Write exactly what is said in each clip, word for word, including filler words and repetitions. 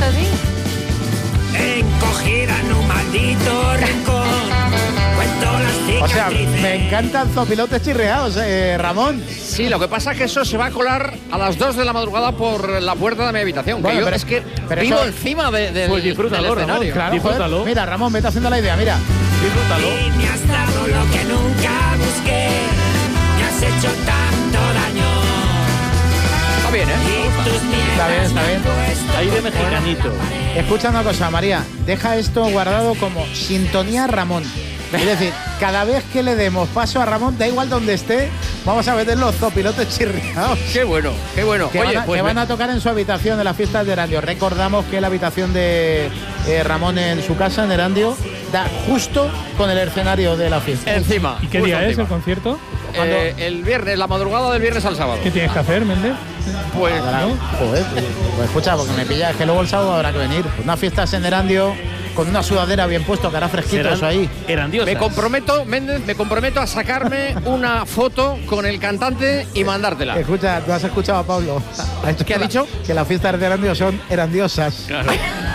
así? Encogida en un maldito rincón. Cuento las O sea, cicatrices. me encantan zopilotes chirriados, eh, Ramón. Sí, lo que pasa es que eso se va a colar a las dos de la madrugada por la puerta de mi habitación. Bueno, que yo pero- es que pero vivo eso- encima de, de, Pues del, disfrútalo, del Ramón, escenario. Claro, Disfrútalo. joder. Mira, Ramón, vete haciendo la idea, mira. Disfrútalo. Y me has dado lo que nunca busqué. Me has hecho tanto daño. Está bien, ¿eh? Y tus mierdas Está bien, está me han bien. puesto Ahí de mexicanito. Escucha una cosa, María. Deja esto guardado como sintonía Ramón. Es decir, cada vez que le demos paso a Ramón, da igual donde esté, vamos a meter los zopilotes chirriados. Qué bueno, qué bueno. Que, Oye, van, a, pues que van me- a tocar en su habitación de las fiestas de Erandio. Recordamos que la habitación de eh, Ramón en su casa, en Erandio, da justo con el escenario de la fiesta. encima. ¿Y qué justo día es encima. el concierto? Eh, el viernes, la madrugada del viernes al sábado. ¿Qué tienes que hacer, Méndez? Pues Ahora, joder, pues, pues escucha, porque me pilla, es que luego el sábado habrá que venir. Unas fiestas en Erandio, con una sudadera bien puesto, que hará fresquito eso ahí. Grandiosas. me comprometo, Méndez, me comprometo a sacarme una foto con el cantante y mandártela. Escucha, ¿tú has escuchado a Pablo? ¿Qué ha la- dicho? Que las fiestas de Erandio son erandiosas. Claro.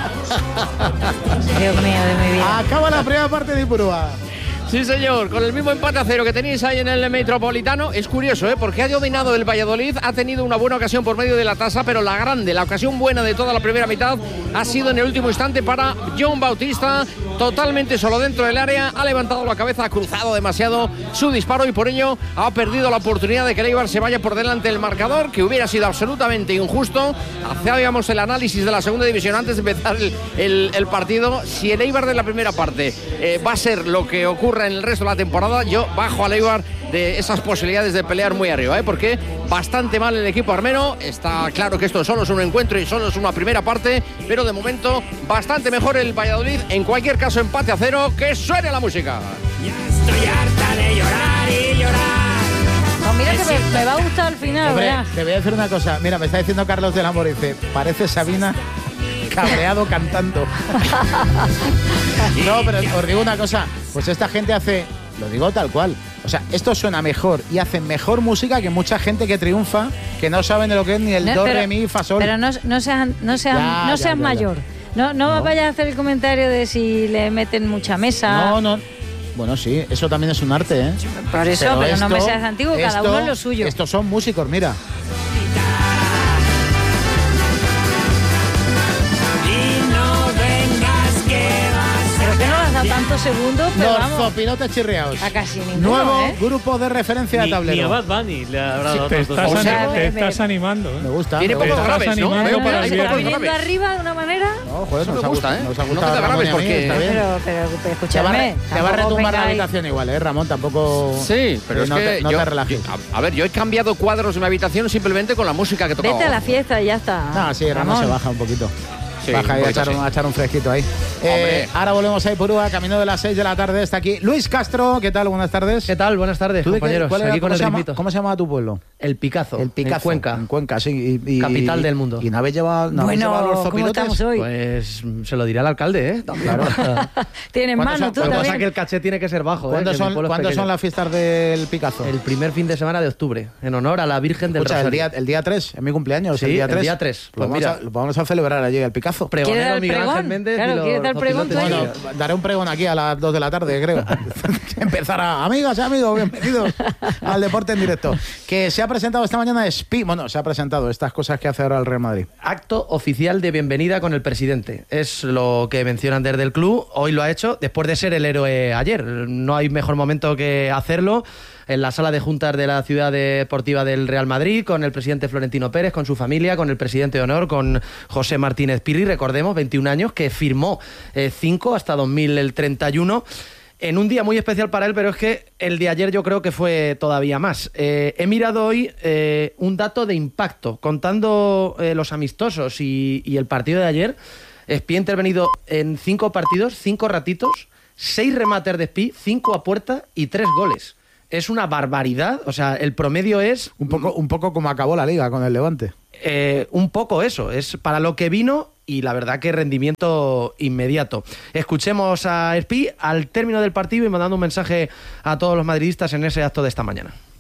Dios mío, de mi vida. Acaba la primera parte de Ipurúa. Sí, señor, con el mismo empate a cero que tenéis ahí en el Metropolitano. Es curioso, ¿eh? Porque ha dominado el Valladolid, ha tenido una buena ocasión por medio de la tasa, pero la grande, la ocasión buena de toda la primera mitad ha sido en el último instante para John Bautista, totalmente solo dentro del área, ha levantado la cabeza, ha cruzado demasiado su disparo y por ello ha perdido la oportunidad de que el Eibar se vaya por delante del marcador, que hubiera sido absolutamente injusto. Hacíamos el análisis de la segunda división antes de empezar el, el- el partido. Si el Eibar de la primera parte eh, va a ser lo que ocurra en el resto de la temporada, yo bajo al Eibar de esas posibilidades de pelear muy arriba, ¿eh? Porque bastante mal el equipo armeno. Está claro que esto solo es un encuentro y solo es una primera parte, pero de momento bastante mejor el Valladolid. En cualquier caso, empate a cero. Que suene la música. Ya estoy harta de llorar y llorar. Pues mira que me, me va a gustar al final, Hombre, ¿verdad? te voy a decir una cosa. Mira, me está diciendo Carlos del Amor, dice, parece Sabina cabreado cantando. No, pero os digo una cosa. Pues esta gente hace, lo digo tal cual. O sea, esto suena mejor y hacen mejor música que mucha gente que triunfa, que no saben de lo que es ni el No, do, pero- re, mi, fa, sol. Pero no, no seas, no seas, Ya, no ya, seas ya, ya. mayor. No, no, No. vayas a hacer el comentario de si le meten mucha mesa. No, no. Bueno, sí, eso también es un arte, ¿eh? Por eso, pero, no me seas antiguo, cada esto- uno es lo suyo. Estos son músicos, mira. Y no vengas que vas Pero a que no le has dado tantos segundos, pero Los vamos, zopilotes chirriados. a casi ninguno, Nuevo ¿eh? grupo de referencia de Ni, ni a tablero. Bad Bunny le habrá dado Te otros dos. estás, O sea, ani- te me- estás animando, ¿eh? Me gusta. Tiene me pocos gusta. graves, ¿no? animando Veo No, por no, ahí se está pocos viniendo graves. arriba de una manera. No, joder, Eso nos me ha gusta, gustado, ¿eh? nos ha No gustado te Ramón graves y a mí, porque- está bien. Pero, pero, pero Te va, a escúchame. re- te va a tampoco retumbar la vengáis- habitación igual, ¿eh, Ramón? Tampoco... Sí, pero es no que te, no yo, te relajes. yo- a, a ver, yo he cambiado cuadros en mi habitación simplemente con la música que tocaba. Vete a la fiesta y ya está. No, sí, Ramón, se baja un poquito. Sí, baja un y a poquito echar, un, sí. a echar un fresquito ahí. Hombre. Eh, ahora volvemos a Ipurúa, camino de las seis de la tarde. Está aquí Luis Castro. ¿Qué tal? Buenas tardes. ¿Qué tal? Buenas tardes, ¿Tú de qué- compañeros. cuál era- Aquí con cómo, el se llama, ritmito. ¿Cómo se llamaba tu pueblo? El Picazo. El Picazo. En Cuenca. En Cuenca, sí. Y, y- Capital y- del mundo. ¿Y no habéis llevado, no habéis Bueno, llevado los ¿cómo zopilotes? estamos hoy? Pues mm, se lo dirá al alcalde, ¿eh? Claro. Tienes ¿Cuándo mano son- tú Lo que pasa es también. que el caché tiene que ser bajo, ¿eh? ¿Cuándo, que mi son, pueblo es ¿cuándo pequeño. son las fiestas del Picazo? El primer fin de semana de octubre, en honor a la Virgen del Escucha, el Rosario. día, el día tres, en mi cumpleaños, Sí, el día el tres. día tres. Lo, Pues vamos mira. a, lo vamos a celebrar allí, el Picazo. ¿Quiere dar Pregonero el Miguel pregón? Ángel Méndez Claro, y los ¿quiere dar el pregón zopilotes tú ahí? chinos. Bueno, daré un pregón aquí a las dos de la tarde, creo. Empezará, amigas y amigos, bienvenidos al deporte en directo. Que se ha presentado esta mañana Spi, bueno, se ha presentado estas cosas que hace ahora el Real Madrid. Acto oficial de bienvenida con el presidente. Es lo que mencionan desde el club. Hoy lo ha hecho después de ser el héroe ayer. No hay mejor momento que hacerlo en la sala de juntas de la ciudad deportiva del Real Madrid, con el presidente Florentino Pérez, con su familia, con el presidente de honor, con José Martínez Pirri, recordemos, veintiún años, que firmó cinco hasta dos mil treinta y uno. En un día muy especial para él, pero es que el de ayer yo creo que fue todavía más. Eh, he mirado hoy eh, un dato de impacto, contando eh, los amistosos y, y el partido de ayer. Spi ha intervenido en cinco partidos, cinco ratitos, seis remates de Spi, cinco a puerta y tres goles. Es una barbaridad, o sea, el promedio es... Un poco, un poco como acabó la liga con el Levante. Eh, un poco eso, es para lo que vino y la verdad que rendimiento inmediato. Escuchemos a Spi al término del partido y mandando un mensaje a todos los madridistas en ese acto de esta mañana.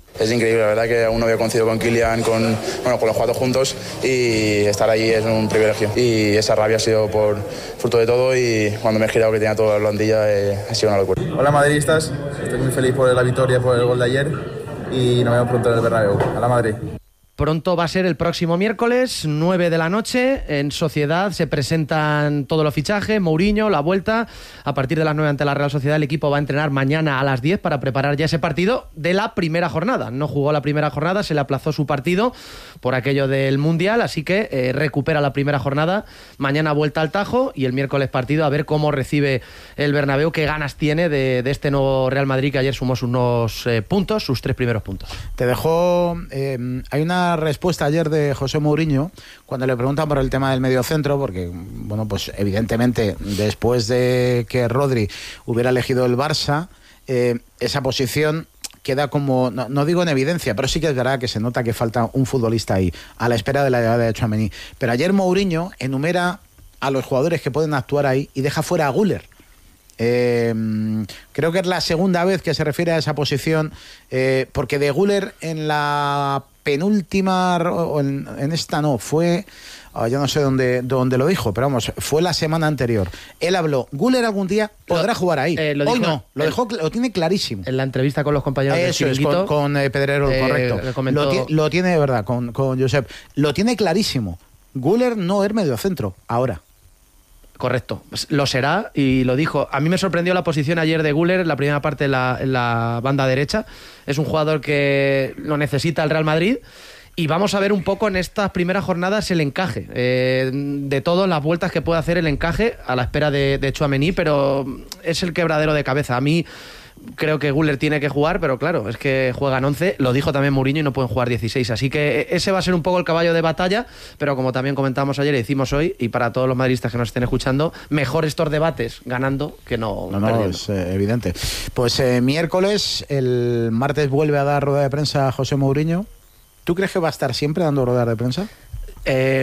Es increíble, la verdad que aún no había coincidido con Kylian, con, bueno, con los cuatro juntos, y estar allí es un privilegio. Y esa rabia ha sido por fruto de todo, y cuando me he girado que tenía toda la plantilla eh, ha sido una locura. Hola madridistas, estoy muy feliz por la victoria, por el gol de ayer, y nos vemos pronto en el Bernabéu. A la Madrid. Pronto va a ser el próximo miércoles, nueve de la noche. En Sociedad se presentan todos los fichajes, Mourinho, la vuelta. A partir de las nueve ante la Real Sociedad, el equipo va a entrenar mañana a las diez para preparar ya ese partido de la primera jornada. No jugó la primera jornada, se le aplazó su partido por aquello del Mundial, así que eh, recupera la primera jornada. Mañana vuelta al Tajo y el miércoles partido, a ver cómo recibe el Bernabéu, qué ganas tiene de, de este nuevo Real Madrid que ayer sumó sus unos eh, puntos, sus tres primeros puntos. Te dejó... Eh, hay una respuesta ayer de José Mourinho cuando le preguntan por el tema del mediocentro, porque, bueno, pues evidentemente después de que Rodri hubiera elegido el Barça, eh, esa posición queda como, no, no digo en evidencia, pero sí que es verdad que se nota que falta un futbolista ahí, a la espera de la llegada de Tchouaméni. Pero ayer Mourinho enumera a los jugadores que pueden actuar ahí y deja fuera a Güler. Eh, creo que es la segunda vez que se refiere a esa posición, eh, porque de Güler en la penúltima, o en, en esta no, fue, oh, yo no sé dónde, dónde lo dijo, pero vamos, fue la semana anterior. Él habló, Güler algún día podrá lo, jugar ahí. Eh, lo Hoy dijo, no, lo, el, dejó, lo tiene clarísimo. En la entrevista con los compañeros Eso del Chiringuito. Es, con, con eh, Pedrerol, eh, correcto. Comentó... Lo, lo tiene de verdad, con, con Josep. Lo tiene clarísimo. Güler no es mediocentro, ahora. Correcto, lo será y lo dijo. A mí me sorprendió la posición ayer de Güler en la primera parte en la, en la banda derecha. Es un jugador que lo necesita el Real Madrid y vamos a ver un poco en estas primeras jornadas el encaje. Eh, de todas las vueltas que puede hacer el encaje a la espera de, de Tchouaméni, pero es el quebradero de cabeza. A mí creo que Güler tiene que jugar, pero claro, es que juegan once, lo dijo también Mourinho, y no pueden jugar dieciséis, así que ese va a ser un poco el caballo de batalla, pero como también comentamos ayer y decimos hoy, y para todos los madridistas que nos estén escuchando, mejor estos debates ganando que no, no, no perdiendo. Es eh, evidente. Pues eh, miércoles, el martes vuelve a dar rueda de prensa a José Mourinho. ¿Tú crees que va a estar siempre dando rueda de prensa? Eh,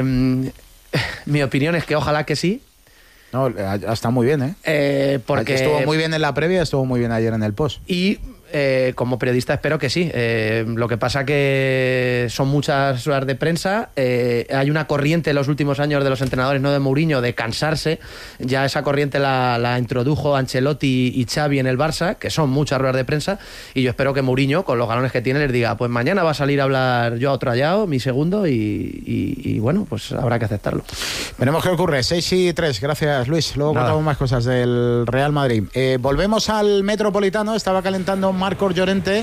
mi opinión es que ojalá que sí. No, está muy bien, ¿eh? eh porque estuvo muy bien en la previa, estuvo muy bien ayer en el post. Y eh, como periodista espero que sí. Eh, lo que pasa que son muchas horas de prensa. Eh, hay una corriente en los últimos años de los entrenadores, no de Mourinho, de cansarse. Ya esa corriente la, la introdujo Ancelotti y Xavi en el Barça, que son muchas horas de prensa. Y yo espero que Mourinho, con los galones que tiene, les diga, pues mañana va a salir a hablar yo a otro hallado, mi segundo, y, y, y bueno, pues habrá que aceptarlo. Veremos qué ocurre. seis y tres, gracias Luis. Luego Nada. contamos más cosas del Real Madrid. Eh, volvemos al Metropolitano. Estaba calentando Marcos Llorente.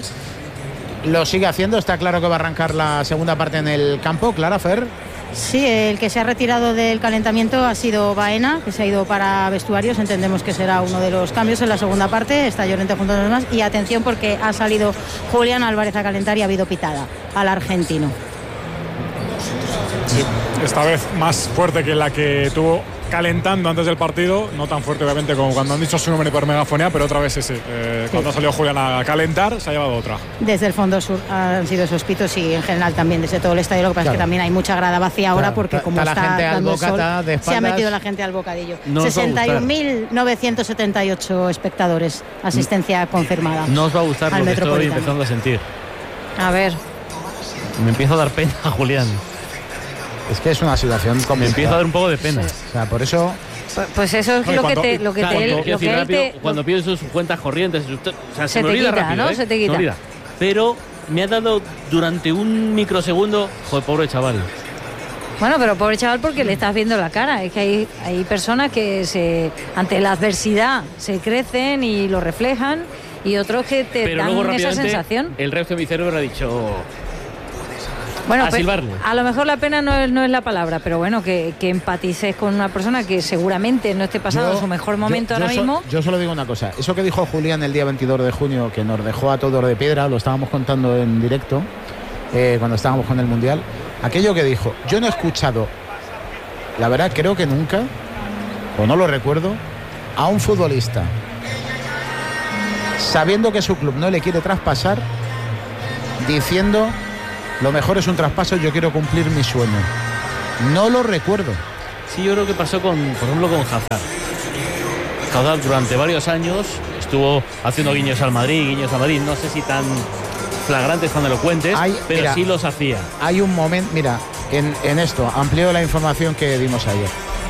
Lo sigue haciendo. Está claro que va a arrancar la segunda parte en el campo. Clara, Fer. Sí, el que se ha retirado del calentamiento ha sido Baena, que se ha ido para vestuarios. Entendemos que será uno de los cambios en la segunda parte. Está Llorente junto a los demás. Y atención, porque ha salido Julián Álvarez a calentar y ha habido pitada al argentino. Sí, esta vez más fuerte que la que tuvo calentando antes del partido, no tan fuerte obviamente como cuando han dicho su nombre por megafonía, pero otra vez ese. Eh, sí. Cuando ha salido Julián a calentar, se ha llevado otra. Desde el fondo sur han sido esos pitos y en general también desde todo el estadio. Lo que pasa claro. es que también hay mucha grada vacía ahora claro. porque como está, está dando el sol, se ha metido la gente al bocadillo. No sesenta y un mil novecientos setenta y ocho espectadores, asistencia confirmada. No os va a gustar lo que estoy empezando a sentir. A ver. Me empiezo a dar pena, Julián. Es que es una situación complicada. Me empieza a dar un poco de pena. Sí. O sea, por eso... Pues, pues eso es lo que te... Lo que claro, te, cuando, lo que rápido, te, cuando pides sus cuentas corrientes, sus, o sea, se, se me te olvida quita, rápido, ¿no? ¿eh? Se te quita. Se olvida. Pero me ha dado durante un microsegundo, joder, pobre chaval. Bueno, pero pobre chaval porque le estás viendo la cara. Es que hay, hay personas que se ante la adversidad se crecen y lo reflejan y otros que te pero dan luego, esa sensación. El resto de mi cerebro ha dicho... Bueno, a, pues, a lo mejor la pena no es, no es la palabra, pero bueno, que, que empatices con una persona que seguramente no esté pasando yo, su mejor momento yo, yo ahora so, mismo. Yo solo digo una cosa, eso que dijo Julián el día veintidós de junio, que nos dejó a todos de piedra, lo estábamos contando en directo, eh, cuando estábamos con el Mundial, aquello que dijo, yo no he escuchado, la verdad creo que nunca, o no lo recuerdo, a un futbolista, sabiendo que su club no le quiere traspasar, diciendo... Lo mejor es un traspaso, yo quiero cumplir mi sueño. No lo recuerdo. Sí, yo creo que pasó con, por ejemplo, con Hazard. Hazard durante varios años estuvo haciendo guiños al Madrid, guiños al Madrid, no sé si tan flagrantes, tan elocuentes, hay, pero mira, sí los hacía. Hay un momento, mira, en, en esto, amplío la información que dimos ayer.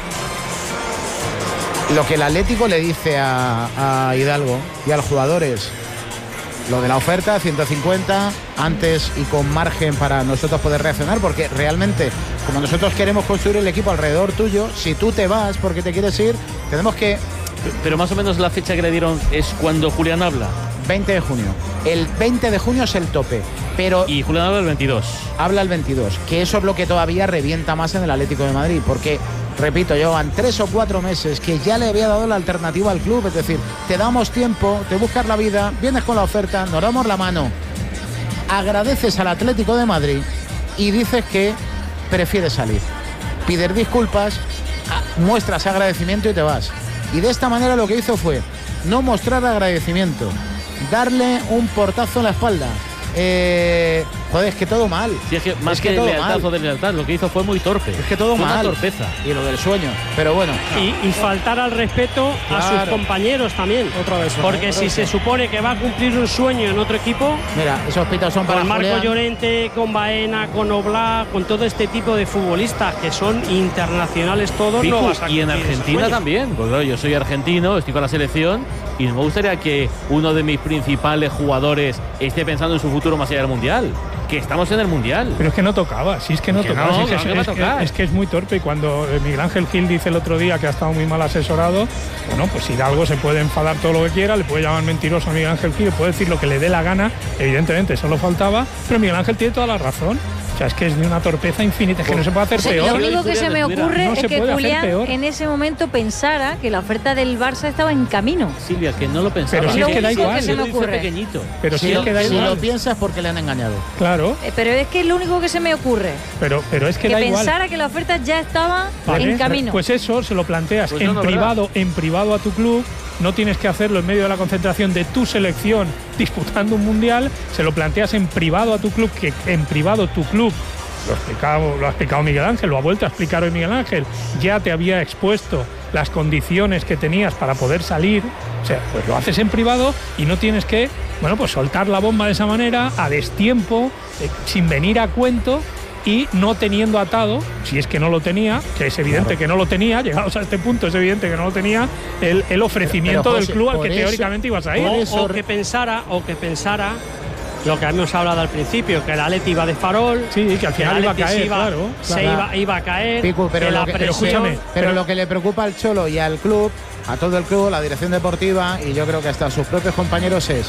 Lo que el Atlético le dice a, a Hidalgo y a los jugadores, lo de la oferta, ciento cincuenta, antes y con margen para nosotros poder reaccionar, porque realmente, como nosotros queremos construir el equipo alrededor tuyo, si tú te vas porque te quieres ir, tenemos que... Pero más o menos la fecha que le dieron es cuando Julián habla. veinte de junio. El veinte de junio es el tope. Pero y Julián habla el veintidós. Habla el veintidós, que eso es lo que todavía revienta más en el Atlético de Madrid, porque, repito, llevan tres o cuatro meses que ya le había dado la alternativa al club, es decir, te damos tiempo, te buscas la vida, vienes con la oferta, nos damos la mano, agradeces al Atlético de Madrid y dices que prefieres salir. Pides disculpas, muestras agradecimiento y te vas. Y de esta manera lo que hizo fue no mostrar agradecimiento, darle un portazo en la espalda. Eh, joder, es que todo mal. Sí, es que más es que, que todo lealtad mal. O de lealtad, lo que hizo fue muy torpe. Es que todo fue mal. Una torpeza. Y lo del sueño. Pero bueno. Y, y faltar al respeto claro. a sus compañeros también. Otra vez. Porque otra si vez. Se supone que va a cumplir un sueño en otro equipo. Mira, esos pitos son para con Marco Julián. Llorente, con Baena, con Oblak, con todo este tipo de futbolistas que son internacionales todos. Pico, no vas a y en Argentina también. Pues claro, yo soy argentino, estoy con la selección y no me gustaría que uno de mis principales jugadores esté pensando en su futuro más allá del Mundial. Que estamos en el Mundial. Pero es que no tocaba, si es que no que tocaba. No, si es, claro que, que es, tocar. que, es que es muy torpe. Y cuando Miguel Ángel Gil dice el otro día que ha estado muy mal asesorado, bueno, pues Hidalgo se puede enfadar todo lo que quiera, le puede llamar mentiroso a Miguel Ángel Gil, puede decir lo que le dé la gana, evidentemente solo faltaba, pero Miguel Ángel tiene toda la razón. O sea, es que es de una torpeza infinita, es que no se puede hacer o sea, peor. Lo único que se me ocurre no es que Julián en ese momento pensara que la oferta del Barça estaba en camino. Silvia, que no lo pensaba. Pero si es es que da igual. Que se me ocurre. Pero si, si, es lo, que da si igual. lo piensas porque le han engañado. Claro. Eh, pero es que es lo único que se me ocurre. Pero, pero es que, que da igual. pensara que la oferta ya estaba vale. en camino. Pues eso se lo planteas pues en no, no, privado, ¿verdad? en privado a tu club. No tienes que hacerlo en medio de la concentración de tu selección disputando un mundial. Se lo planteas en privado a tu club, que en privado tu club. Lo ha, explicado, lo ha explicado Miguel Ángel, lo ha vuelto a explicar hoy Miguel Ángel. Ya te había expuesto las condiciones que tenías para poder salir. O sea, pues lo haces en privado y no tienes que, bueno, pues soltar la bomba de esa manera, a destiempo, eh, sin venir a cuento y no teniendo atado, si es que no lo tenía, que es evidente claro. que no lo tenía, llegados a este punto es evidente que no lo tenía, el, el ofrecimiento pero, pero, José, del club al que eso, teóricamente ibas a ir. O, eso, o que pensara, o que pensara lo que hemos hablado al principio, que el Atleti iba de farol. Sí, que al final que iba a caer, iba, claro. Se claro. Iba, iba a caer. Pico, pero, la lo que, presión, pero, escúchame, pero, pero lo que le preocupa al Cholo y al club, a todo el club, la dirección deportiva y yo creo que hasta a sus propios compañeros es,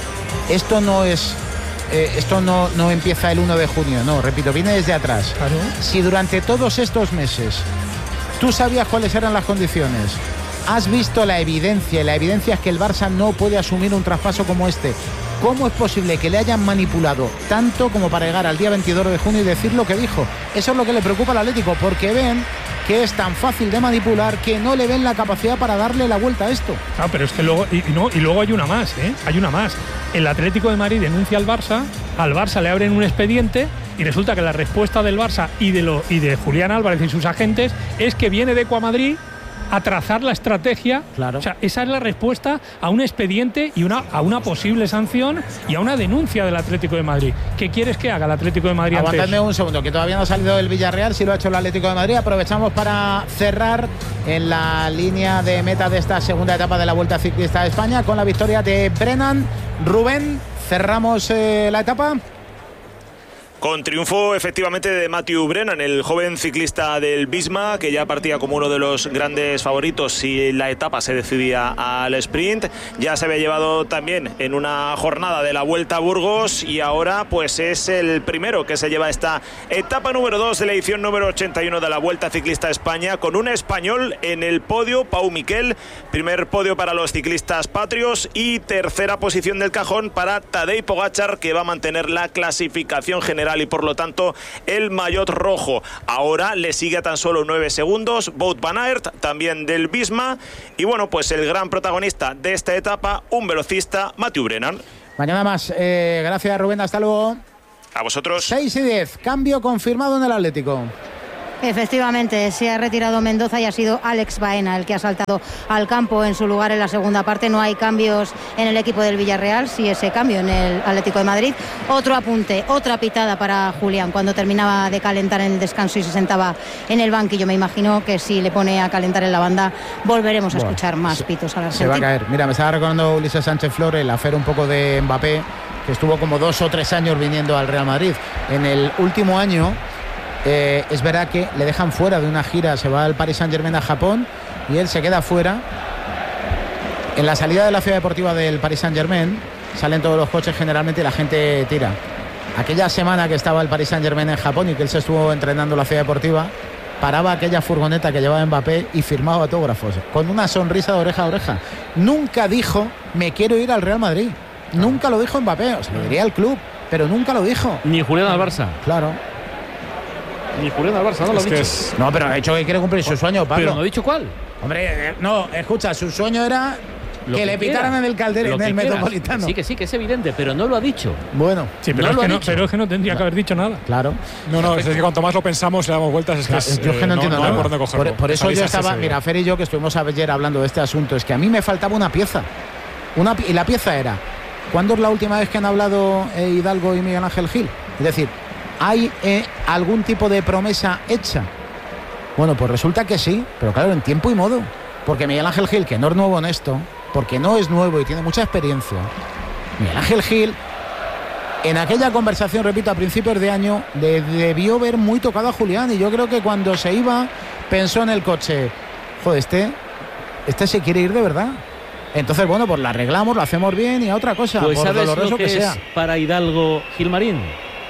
esto no es... Eh, esto no, no empieza el uno de junio, no, repito, viene desde atrás. Claro. Si durante todos estos meses tú sabías cuáles eran las condiciones, has visto la evidencia, y la evidencia es que el Barça no puede asumir un traspaso como este, ¿cómo es posible que le hayan manipulado tanto como para llegar al día veintidós de junio y decir lo que dijo? Eso es lo que le preocupa al Atlético, porque ven que es tan fácil de manipular que no le ven la capacidad para darle la vuelta a esto. Ah, pero es que luego y, y no y luego hay una más, ¿eh? Hay una más. El Atlético de Madrid denuncia al Barça, al Barça le abren un expediente y resulta que la respuesta del Barça y de lo y de Julián Álvarez y sus agentes es que viene de Ecuamadrid a trazar la estrategia. Claro. O sea, esa es la respuesta a un expediente y una, a una posible sanción y a una denuncia del Atlético de Madrid. ¿Qué quieres que haga el Atlético de Madrid? Aguantadme un segundo, que todavía no ha salido del Villarreal, si lo ha hecho el Atlético de Madrid. Aprovechamos para cerrar en la línea de meta de esta segunda etapa de la Vuelta Ciclista de España con la victoria de Brennan. Rubén, cerramos eh, la etapa. Con triunfo efectivamente de Matthew Brennan, el joven ciclista del Visma, que ya partía como uno de los grandes favoritos si la etapa se decidía al sprint. Ya se había llevado también en una jornada de la Vuelta a Burgos y ahora pues es el primero que se lleva esta etapa número dos de la edición número ochenta y uno de la Vuelta Ciclista a España, con un español en el podio, Pau Miquel, primer podio para los ciclistas patrios y tercera posición del cajón para Tadej Pogačar, que va a mantener la clasificación general y por lo tanto el maillot rojo. Ahora le sigue a tan solo nueve segundos Wout van Aert, también del Visma, y bueno, pues el gran protagonista de esta etapa, un velocista, Matthew Brennan. Mañana más. Eh, gracias, Rubén, hasta luego. A vosotros. seis y diez, cambio confirmado en el Atlético. Efectivamente, se ha retirado Mendoza y ha sido Alex Baena el que ha saltado al campo en su lugar en la segunda parte. No hay cambios en el equipo del Villarreal, sí ese cambio en el Atlético de Madrid. Otro apunte, otra pitada para Julián cuando terminaba de calentar en el descanso y se sentaba en el banquillo. Me imagino que si le pone a calentar en la banda volveremos a bueno, escuchar más se, pitos al Argentina. Se va a caer. Mira, me estaba recordando Ulises Sánchez Flores, el afer un poco de Mbappé, que estuvo como dos o tres años viniendo al Real Madrid. En el último año Eh, es verdad que le dejan fuera de una gira, se va al Paris Saint-Germain a Japón y él se queda fuera. En la salida de la ciudad deportiva del Paris Saint-Germain salen todos los coches generalmente y la gente tira. Aquella semana que estaba el Paris Saint-Germain en Japón y que él se estuvo entrenando en la ciudad deportiva, paraba aquella furgoneta que llevaba Mbappé y firmaba autógrafos con una sonrisa de oreja a oreja. Nunca dijo me quiero ir al Real Madrid, nunca lo dijo Mbappé, o sea, lo diría el club, pero nunca lo dijo. Ni Julián al Barça. Claro. Ni Julián al Barça, no lo ha dicho. Es... No, pero ha dicho que quiere cumplir su sueño, Pablo. Pero no ha dicho cuál. Hombre, no, escucha, su sueño era lo que, que le pitaran en el Calderón, en el Metropolitano. Sí, que sí, que es evidente, pero no lo ha dicho. Bueno, sí, pero, no es, que no, pero es que no tendría no. que haber dicho nada. Claro. No, no, es que cuanto más lo pensamos y le damos vueltas, es que es, yo es que no, no entiendo no nada. Por, dónde por, por eso yo estaba, mira, Fer y yo que estuvimos ayer hablando de este asunto, es que a mí me faltaba una pieza. Una, y la pieza era, ¿cuándo es la última vez que han hablado eh, Hidalgo y Miguel Ángel Gil? Es decir, ¿hay eh, algún tipo de promesa hecha? Bueno, pues resulta que sí, pero claro, en tiempo y modo. Porque Miguel Ángel Gil, que no es nuevo en esto, porque no es nuevo y tiene mucha experiencia, Miguel Ángel Gil, en aquella conversación, repito, a principios de año, de, debió ver muy tocado a Julián. Y yo creo que cuando se iba, pensó en el coche, joder, este, este se quiere ir de verdad. Entonces, bueno, pues la arreglamos, lo hacemos bien y a otra cosa, pues por ¿sabes doloroso lo que, que es sea. Para Hidalgo Gilmarín?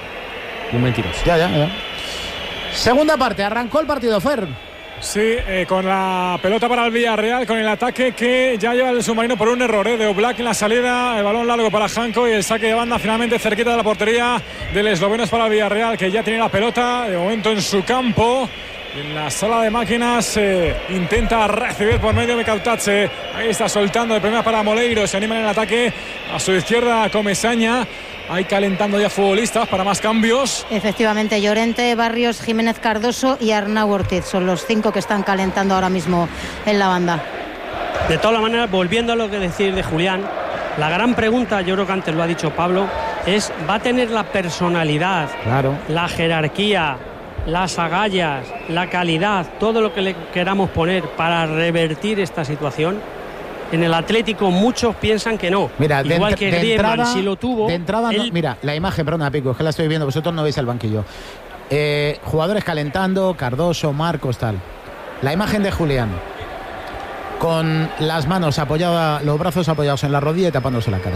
Un mentiroso. Ya, ya, ya. Segunda parte, arrancó el partido, Fer. Sí, eh, con la pelota para el Villarreal, con el ataque que ya lleva el submarino por un error eh, de Oblak en la salida, el balón largo para Janko y el saque de banda finalmente cerquita de la portería del esloveno para el Villarreal, que ya tiene la pelota de momento en su campo. En la sala de máquinas eh, intenta recibir por medio de Cautache. Ahí está soltando de primera para Moleiro. Se anima en el ataque a su izquierda Comesaña. Ahí calentando ya futbolistas para más cambios. Efectivamente, Llorente, Barrios, Jiménez Cardoso y Arnau Ortiz son los cinco que están calentando ahora mismo en la banda. De todas maneras, volviendo a lo que decir de Julián, la gran pregunta, yo creo que antes lo ha dicho Pablo, es ¿va a tener la personalidad, claro, la jerarquía, las agallas, la calidad, todo lo que le queramos poner para revertir esta situación? En el Atlético muchos piensan que no. Mira, igual de, que de Griezmann, entrada, si lo tuvo. De entrada, él... no, mira, la imagen, perdona, Pico, es que la estoy viendo, vosotros no veis el banquillo. Eh, jugadores calentando, Cardoso, Marcos, tal. La imagen de Julián, con las manos apoyadas, los brazos apoyados en la rodilla y tapándose la cara.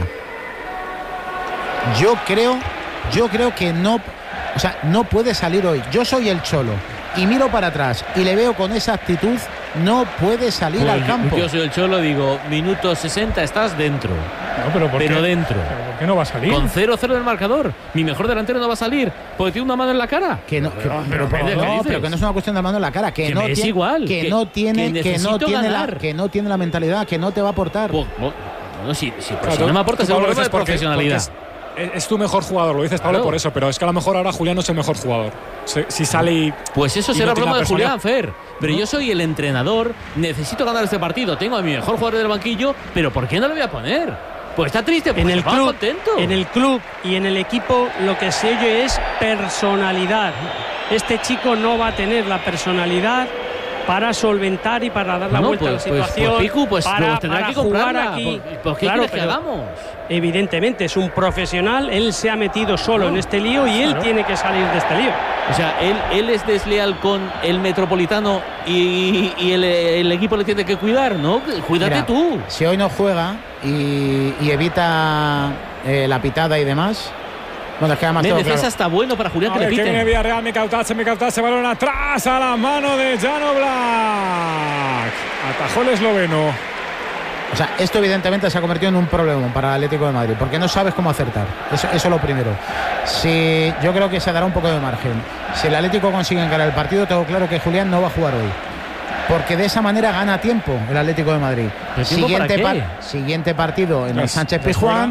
Yo creo, yo creo que no, o sea, no puede salir hoy. Yo soy el Cholo y miro para atrás y le veo con esa actitud. No puede salir pues al campo. Yo soy el Cholo, digo, minuto sesenta, estás dentro. No, pero ¿por pero qué? dentro. ¿Pero por qué no va a salir? Con cero cero del marcador. Mi mejor delantero no va a salir porque tiene una mano en la cara. Que no, que, pero, pero, pero, no, pero que no es una cuestión de mano en la cara. Que, que no es tiene, igual. Que, que no tiene, que, que no tiene la, ganar. que no tiene la mentalidad, que no te va a aportar. Pues, bueno, si, si, pues claro, si no me aportas el problema de porque, profesionalidad. Porque es, es tu mejor jugador, lo dices, Pablo, claro, por eso, pero es que a lo mejor ahora Julián no es el mejor jugador. Si, si sale y. Pues eso será no broma de Julián, Fer. Pero ¿no? Yo soy el entrenador, necesito ganar este partido. Tengo a mi mejor jugador del banquillo, pero ¿por qué no lo voy a poner? Pues está triste, porque en el club, contento. En el club y en el equipo lo que se oye es personalidad. Este chico no va a tener la personalidad para solventar y para dar la no, vuelta pues, a la situación. Pues, pues Piku, pues para, tendrá para que comprarla. Jugar aquí. ¿Por, por qué claro, quieres que hagamos? Evidentemente es un profesional, él se ha metido solo no, en este lío y él claro. tiene que salir de este lío. O sea, él, él es desleal con el Metropolitano y, y el, el equipo le tiene que cuidar, ¿no? Cuídate Mira, tú. Si hoy no juega y, y evita eh, la pitada y demás. Bueno, es que además de todo defensa claro. está bueno para Julián, a que ver, le piten. que viene Villarreal, me cautache, me cautache, balón atrás a la mano de Jan Oblak. Atajó el esloveno. O sea, esto evidentemente se ha convertido en un problema para el Atlético de Madrid, porque no sabes cómo acertar. Eso, eso es lo primero. Si, yo creo que se dará un poco de margen. Si el Atlético consigue encarar el partido, tengo claro que Julián no va a jugar hoy. Porque de esa manera gana tiempo el Atlético de Madrid. Siguiente, par, siguiente partido en el Sánchez Pizjuán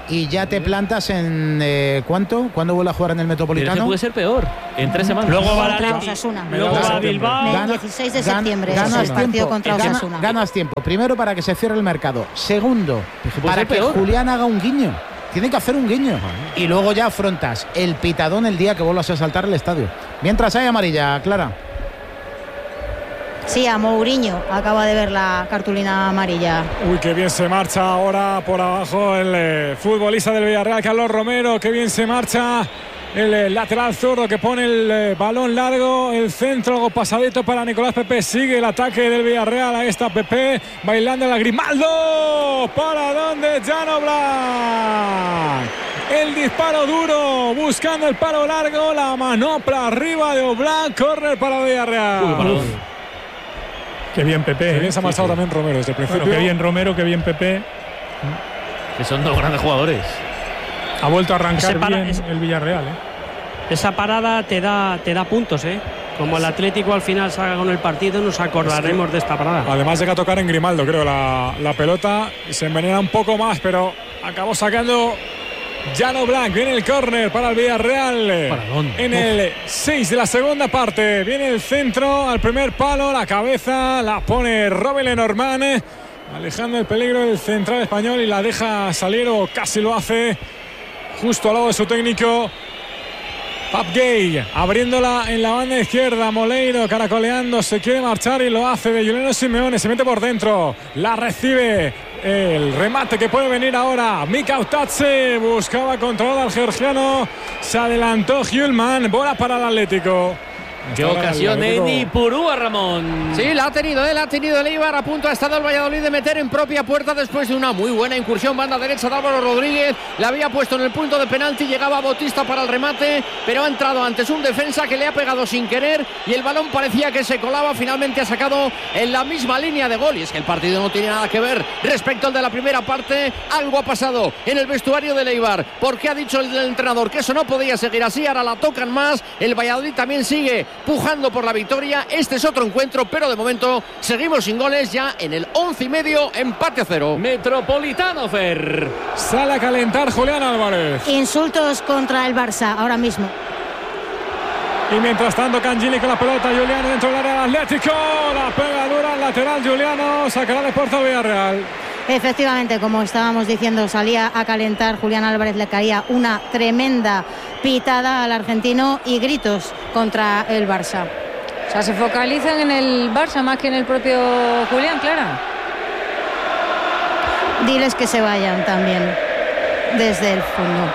y ya te plantas en eh, ¿cuánto? ¿Cuándo vuelve a jugar en el Metropolitano? Pero es que puede ser peor, en tres semanas. Luego va contra la Osasuna. Luego va a Bilbao. El dieciséis de Gan, septiembre ganas es el partido tiempo, contra gana, Osasuna. ganas tiempo. Primero, para que se cierre el mercado. Segundo, para que peor. Julián haga un guiño. Tiene que hacer un guiño. Y luego ya afrontas el pitadón el día que vuelvas a saltar el estadio. Mientras hay amarilla, Clara. Sí, a Mourinho acaba de ver la cartulina amarilla. Uy, qué bien se marcha ahora por abajo el eh, futbolista del Villarreal, Carlos Romero. Qué bien se marcha el eh, lateral zurdo que pone el eh, balón largo, el centro, algo pasadito para Nicolás Pepe. Sigue el ataque del Villarreal. Ahí está Pepe bailando la Grimaldo. ¿Para dónde? Jan Oblak. El disparo duro, buscando el palo largo, la manopla arriba de Oblak. Córner para Villarreal. Uy, qué bien Pepe. Qué bien se ha marchado sí, sí. también Romero desde el principio. Bueno, qué bien Romero, qué bien Pepe. Que son dos grandes jugadores. Ha vuelto a arrancar para, bien es, el Villarreal, ¿eh? Esa parada te da, te da puntos, ¿eh? Como el Atlético al final salga con el partido, nos acordaremos es que, de esta parada. Además llega a tocar en Grimaldo, creo, la, la pelota. Se envenena un poco más, pero acabó sacando Jan Oblak. Viene el córner para el Villarreal. Paradón. En el seis de la segunda parte. Viene el centro al primer palo. La cabeza la pone Robert Lenormand, alejando el peligro del central español, y la deja salir, o casi lo hace, justo al lado de su técnico Pap Gay, abriéndola en la banda izquierda. Moleiro caracoleando, se quiere marchar y lo hace de Juliano Simeone. Se mete por dentro, la recibe. El remate que puede venir ahora. Mika Otatze buscaba controlar al georgiano. Se adelantó Hjulman. Bola para el Atlético. Qué ocasión Edi Purúa, Ramón. Sí, la ha tenido, él ha tenido el Eibar. A punto ha estado el Valladolid de meter en propia puerta después de una muy buena incursión. Banda derecha de Álvaro Rodríguez. La había puesto en el punto de penalti. Llegaba Bautista para el remate, pero ha entrado antes un defensa que le ha pegado sin querer y el balón parecía que se colaba. Finalmente ha sacado en la misma línea de gol. Y es que el partido no tiene nada que ver respecto al de la primera parte. Algo ha pasado en el vestuario del Eibar, porque ha dicho el entrenador que eso no podía seguir así. Ahora la tocan más. El Valladolid también sigue pujando por la victoria. Este es otro encuentro, pero de momento seguimos sin goles, ya en el once y medio, empate a cero. Metropolitano, Fer. Sale a calentar Julián Álvarez. Insultos contra el Barça ahora mismo. Y mientras tanto Cangini con la pelota, Juliano dentro del área del Atlético, la pega dura al lateral, Juliano sacará de puerta Villarreal. Efectivamente, como estábamos diciendo, salía a calentar Julián Álvarez, le caía una tremenda pitada al argentino y gritos contra el Barça. O sea, se focalizan en el Barça más que en el propio Julián, Clara. Diles que se vayan también desde el fondo.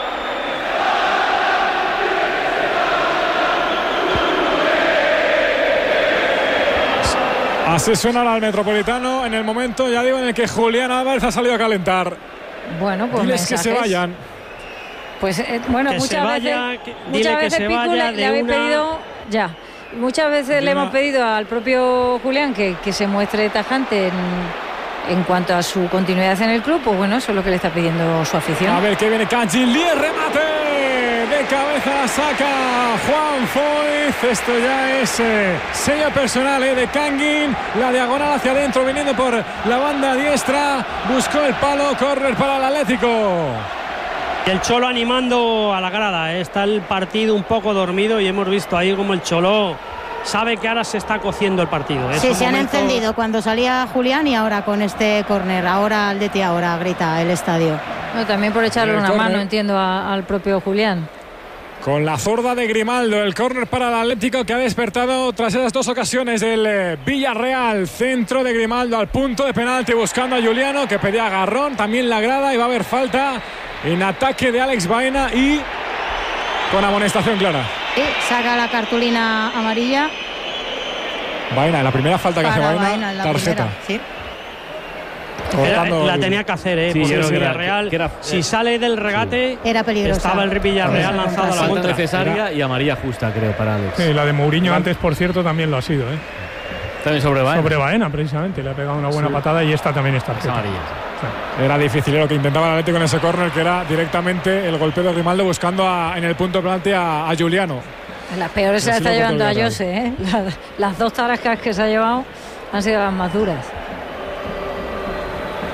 Así suena al Metropolitano en el momento, ya digo, en el que Julián Álvarez ha salido a calentar. Bueno, pues diles mensajes. Que se vayan. Pues eh, bueno, que muchas vaya, veces, que, muchas veces que Picu le, le habéis una... pedido ya. Muchas veces le hemos pedido al propio Julián que, que se muestre tajante en, en cuanto a su continuidad en el club. Pues bueno, eso es lo que le está pidiendo su afición. A ver qué viene Cangini, remate de cabeza, saca Juan Foyth. Esto ya es eh, sello personal eh, de Kangin. La diagonal hacia adentro, viniendo por la banda diestra. Buscó el palo, córner para el Atlético. El Cholo animando a la grada. Está el partido un poco dormido y hemos visto ahí como el Cholo sabe que ahora se está cociendo el partido. Sí, se momentos... han encendido cuando salía Julián y ahora con este córner. Ahora el D T ahora grita el estadio. No, también por echarle una corner. mano, entiendo, a, al propio Julián. Con la zurda de Grimaldo, el córner para el Atlético, que ha despertado tras esas dos ocasiones del eh, Villarreal. Centro de Grimaldo al punto de penalti, buscando a Juliano, que pedía agarrón. También la grada, y va a haber falta en ataque de Alex Baena y con amonestación clara. Y saca la cartulina amarilla. Baena, la primera falta que para hace Baena, Baena la tarjeta. Primera, sí. Era, la tenía que hacer, ¿eh? Sí, porque el que Villarreal, era, que era, si sale del regate, sí. Era peligroso. Estaba el Villarreal lanzado a la falta contra. necesaria y amarilla justa, creo, para Alex. Sí, la de Mourinho la... antes, por cierto, también lo ha sido, ¿eh? También sobre Baena. Sobre Baena, precisamente. Le ha pegado una buena sí. patada y esta también está amarilla. Sí. Era difícil lo que intentaba el Atlético en ese córner, que era directamente el golpeo de Grimaldo buscando a, en el punto de penalti a, a Juliano. Las peores se las está llevando a Jose, ¿eh? Las, las dos tarascas que se ha llevado han sido las más duras.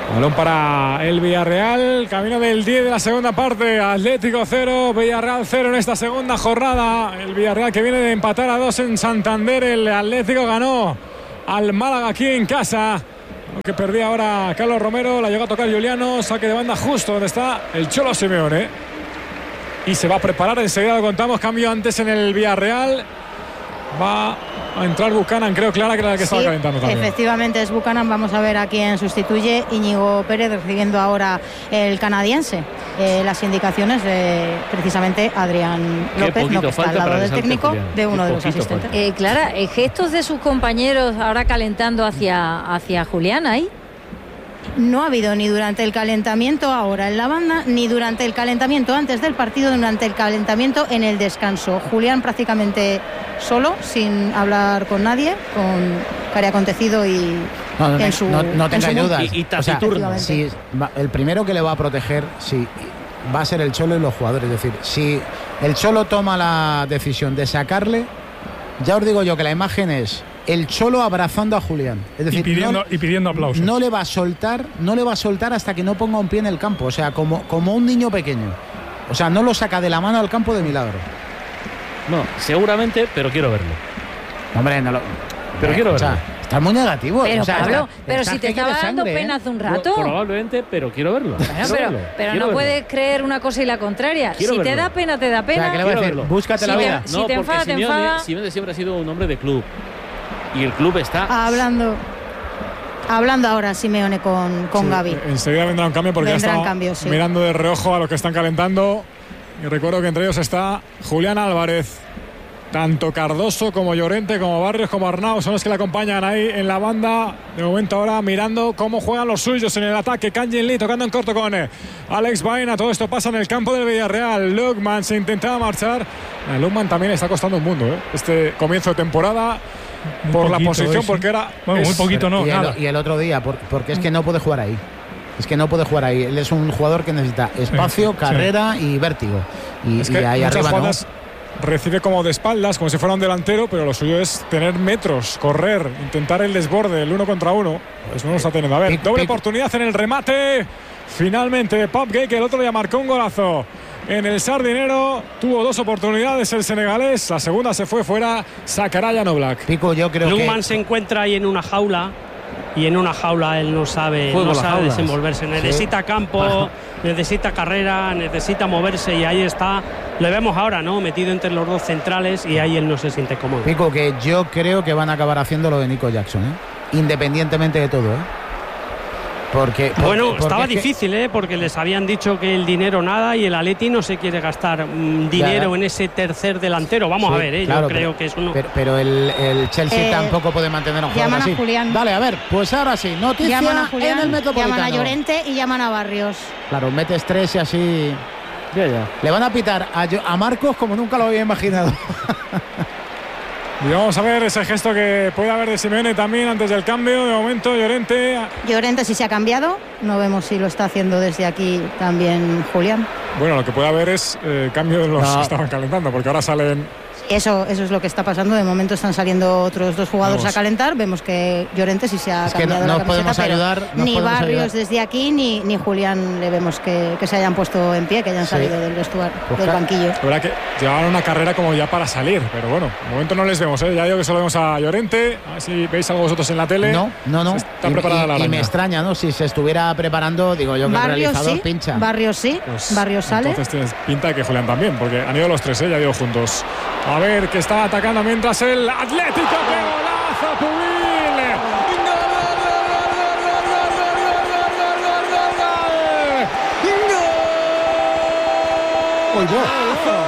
Balón para el Villarreal, camino del diez de la segunda parte. Atlético cero, Villarreal cero en esta segunda jornada. El Villarreal que viene de empatar a dos en Santander. El Atlético ganó al Málaga aquí en casa, aunque perdía ahora Carlos Romero. La llegó a tocar Juliano, saque de banda justo donde está el Cholo Simeone. Y se va a preparar, enseguida lo contamos. Cambio antes en el Villarreal. Va a entrar Buchanan, creo, Clara, que era la que sí, estaba calentando también. Efectivamente es Buchanan. Vamos a ver a quién sustituye. Íñigo Pérez recibiendo ahora el canadiense. Eh, las indicaciones de precisamente Adrián López, no, que está al lado del técnico, de uno de los asistentes. Eh, Clara, eh, gestos de sus compañeros ahora calentando hacia, hacia Julián ahí. No ha habido ni durante el calentamiento ahora en la banda, ni durante el calentamiento antes del partido, ni durante el calentamiento en el descanso. Julián prácticamente solo, sin hablar con nadie, con Cari acontecido y no, no, en su no, no tenga dudas. Y, y taciturno. O sea, si va, el primero que le va a proteger si, va a ser el Cholo y los jugadores. Es decir, si el Cholo toma la decisión de sacarle, ya os digo yo que la imagen es el Cholo abrazando a Julián. Es decir, y pidiendo, no, y pidiendo aplausos. No le va a soltar, no le va a soltar hasta que no ponga un pie en el campo. O sea, como, como un niño pequeño. O sea, no lo saca de la mano al campo de milagro. No, seguramente, pero quiero verlo. Hombre, no lo. Pero eh, quiero verlo. O sea, está muy negativo. Pero o sea, Pablo, está, pero está si te estaba dando sangre, pena ¿eh? hace un rato. Probablemente, pero quiero verlo. Bueno, quiero pero verlo. pero quiero no verlo. puedes creer una cosa y la contraria. Quiero si verlo. te da pena, te da pena. O sea, ¿qué le voy a decir? Búscate si la te, vida. Si no, te enfada, te Simeone, enfada. Simeone siempre ha sido un hombre de club. Y el club está. Hablando. Hablando ahora Simeone con, con sí, Gavi. Enseguida vendrá un cambio porque Vendrán ya está cambios, sí. mirando de reojo a los que están calentando. Y recuerdo que entre ellos está Julián Álvarez. Tanto Cardoso como Llorente, como Barrios, como Arnau son los que le acompañan ahí en la banda. De momento ahora mirando cómo juegan los suyos en el ataque. Kangin Lee tocando en corto con Alex Baena. Todo esto pasa en el campo del Villarreal. Lukman se intentaba marchar. A Lukman también está costando un mundo, ¿eh? Este comienzo de temporada. Muy por poquito, la posición, ¿eh? porque era. Bueno, muy es, poquito no, y, nada. el, y el otro día, por, porque es que no puede jugar ahí. Es que no puede jugar ahí. Él es un jugador que necesita espacio, sí, carrera sí. y vértigo. Y, es que y ahí muchas arriba jugadas no. Recibe como de espaldas, como si fuera un delantero, pero lo suyo es tener metros, correr, intentar el desborde, el uno contra uno. Pues no lo está teniendo. A ver, pic, doble pic. oportunidad en el remate. Finalmente de Pop Gay, que el otro día marcó un golazo. En el Sardinero tuvo dos oportunidades el senegalés, la segunda se fue fuera. Sacará Jan Oblak. Pico, yo creo Lukman que se encuentra ahí en una jaula y en una jaula él no sabe, Juego no las sabe jaulas. desenvolverse. Necesita Sí. campo, Ajá. necesita carrera, necesita moverse y ahí está. Le vemos ahora, ¿no? Metido entre los dos centrales y ahí él no se siente cómodo. Pico, que yo creo que van a acabar haciendo lo de Nico Jackson, ¿eh? Independientemente de todo, ¿eh? Porque, porque Bueno, porque estaba es que- difícil, ¿eh? Porque les habían dicho que el dinero nada y el Atleti no se quiere gastar mm, dinero Ya. en ese tercer delantero. Vamos Sí, a ver, ¿eh? claro, Yo creo pero, que es uno. Pero, pero el, el Chelsea Eh, tampoco puede mantener a un jugador llaman a así. Julián. Vale, a ver, pues ahora sí, noticia Llaman a en Julián, el Metropolitano. llaman a Llorente y llaman a Barrios. Claro, metes tres y así. Ya, ya. Le van a pitar a, Yo- a Marcos como nunca lo había imaginado. Y vamos a ver ese gesto que puede haber de Simeone también antes del cambio. De momento, Llorente. Llorente sí se ha cambiado. No vemos si lo está haciendo desde aquí también Julián. Bueno, lo que puede haber es eh, cambio de los No. que estaban calentando, porque ahora salen. Eso, eso es lo que está pasando. De momento están saliendo otros dos jugadores Vamos. a calentar. Vemos que Llorente sí se ha Es que cambiado no- la no camiseta, podemos pero ayudar, no ni podemos Barrios ayudar. desde aquí ni, ni Julián le vemos que, que se hayan puesto en pie, que hayan Sí. salido del vestuario, Pues del claro. banquillo. La verdad que llevaban una carrera como ya para salir, pero bueno, de momento no les vemos, ¿eh? Ya digo que solo vemos a Llorente. A ver si veis algo vosotros en la tele. No, no, no. Está Y- preparada y, la y araña. me extraña, ¿no? Si se estuviera preparando, digo yo que el Barrios realizador sí, pincha. Barrios sí, Pues, Barrios sale. Entonces tienes pinta de que Julián también, porque han ido los tres, ¿eh? Ya digo juntos. A ver, que está atacando mientras el Atlético. ¡Qué golazo, Pubil! ¡Gol, gol, gol, gol, gol, gol, gol, gol, gol! ¡Gol! ¡Golazo!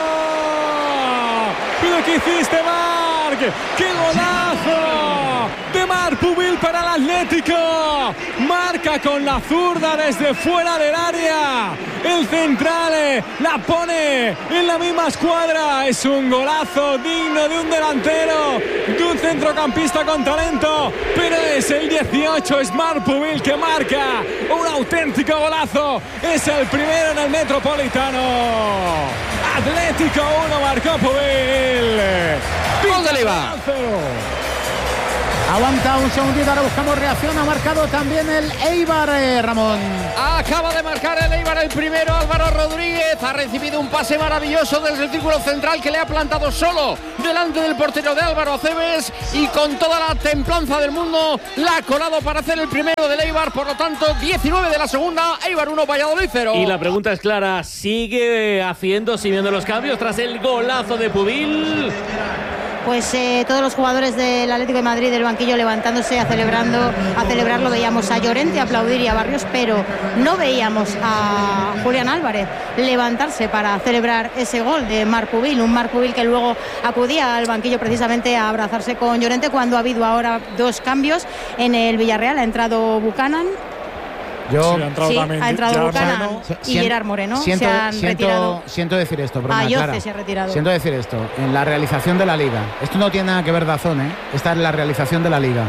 ¿Pero qué hiciste, Marc? ¡Qué golazo! De Marc Pubil para el Atlético. Marca con la zurda desde fuera del área. El central eh, la pone en la misma escuadra. Es un golazo digno de un delantero, de un centrocampista con talento. Pero es el dieciocho, es Marc Pubil que marca un auténtico golazo. Es el primero en el Metropolitano. Atlético uno, marcó Pubil. Gol de Leiva. Aguanta un segundito, ahora buscamos reacción. Ha marcado también el Eibar, eh, Ramón. Acaba de marcar el Eibar el primero. Álvaro Rodríguez ha recibido un pase maravilloso desde el círculo central que le ha plantado solo delante del portero de Álvaro Aceves, y con toda la templanza del mundo la ha colado para hacer el primero del Eibar. Por lo tanto, diecinueve de la segunda, Eibar uno, Valladolid cero. Y la pregunta es clara, ¿sigue haciendo, siguiendo los cambios tras el golazo de Pubil? Pues eh, todos los jugadores del Atlético de Madrid del banquillo levantándose a celebrando, a celebrarlo. Veíamos a Llorente aplaudir y a Barrios, pero no veíamos a Julián Álvarez levantarse para celebrar ese gol de Marc Pubil, un Marc Pubil que luego acudía al banquillo precisamente a abrazarse con Llorente, cuando ha habido ahora dos cambios en el Villarreal. Ha entrado Buchanan. Yo, sí, ha entrado, sí, ha entrado Buchanan y Gerard Moreno. Siento, se han siento, retirado. Siento decir esto, broma, Ayoce Clara. se ha retirado. Siento decir esto. En la realización de la Liga. Esto no tiene nada que ver Dazón, ¿eh? Esta es la realización de la Liga.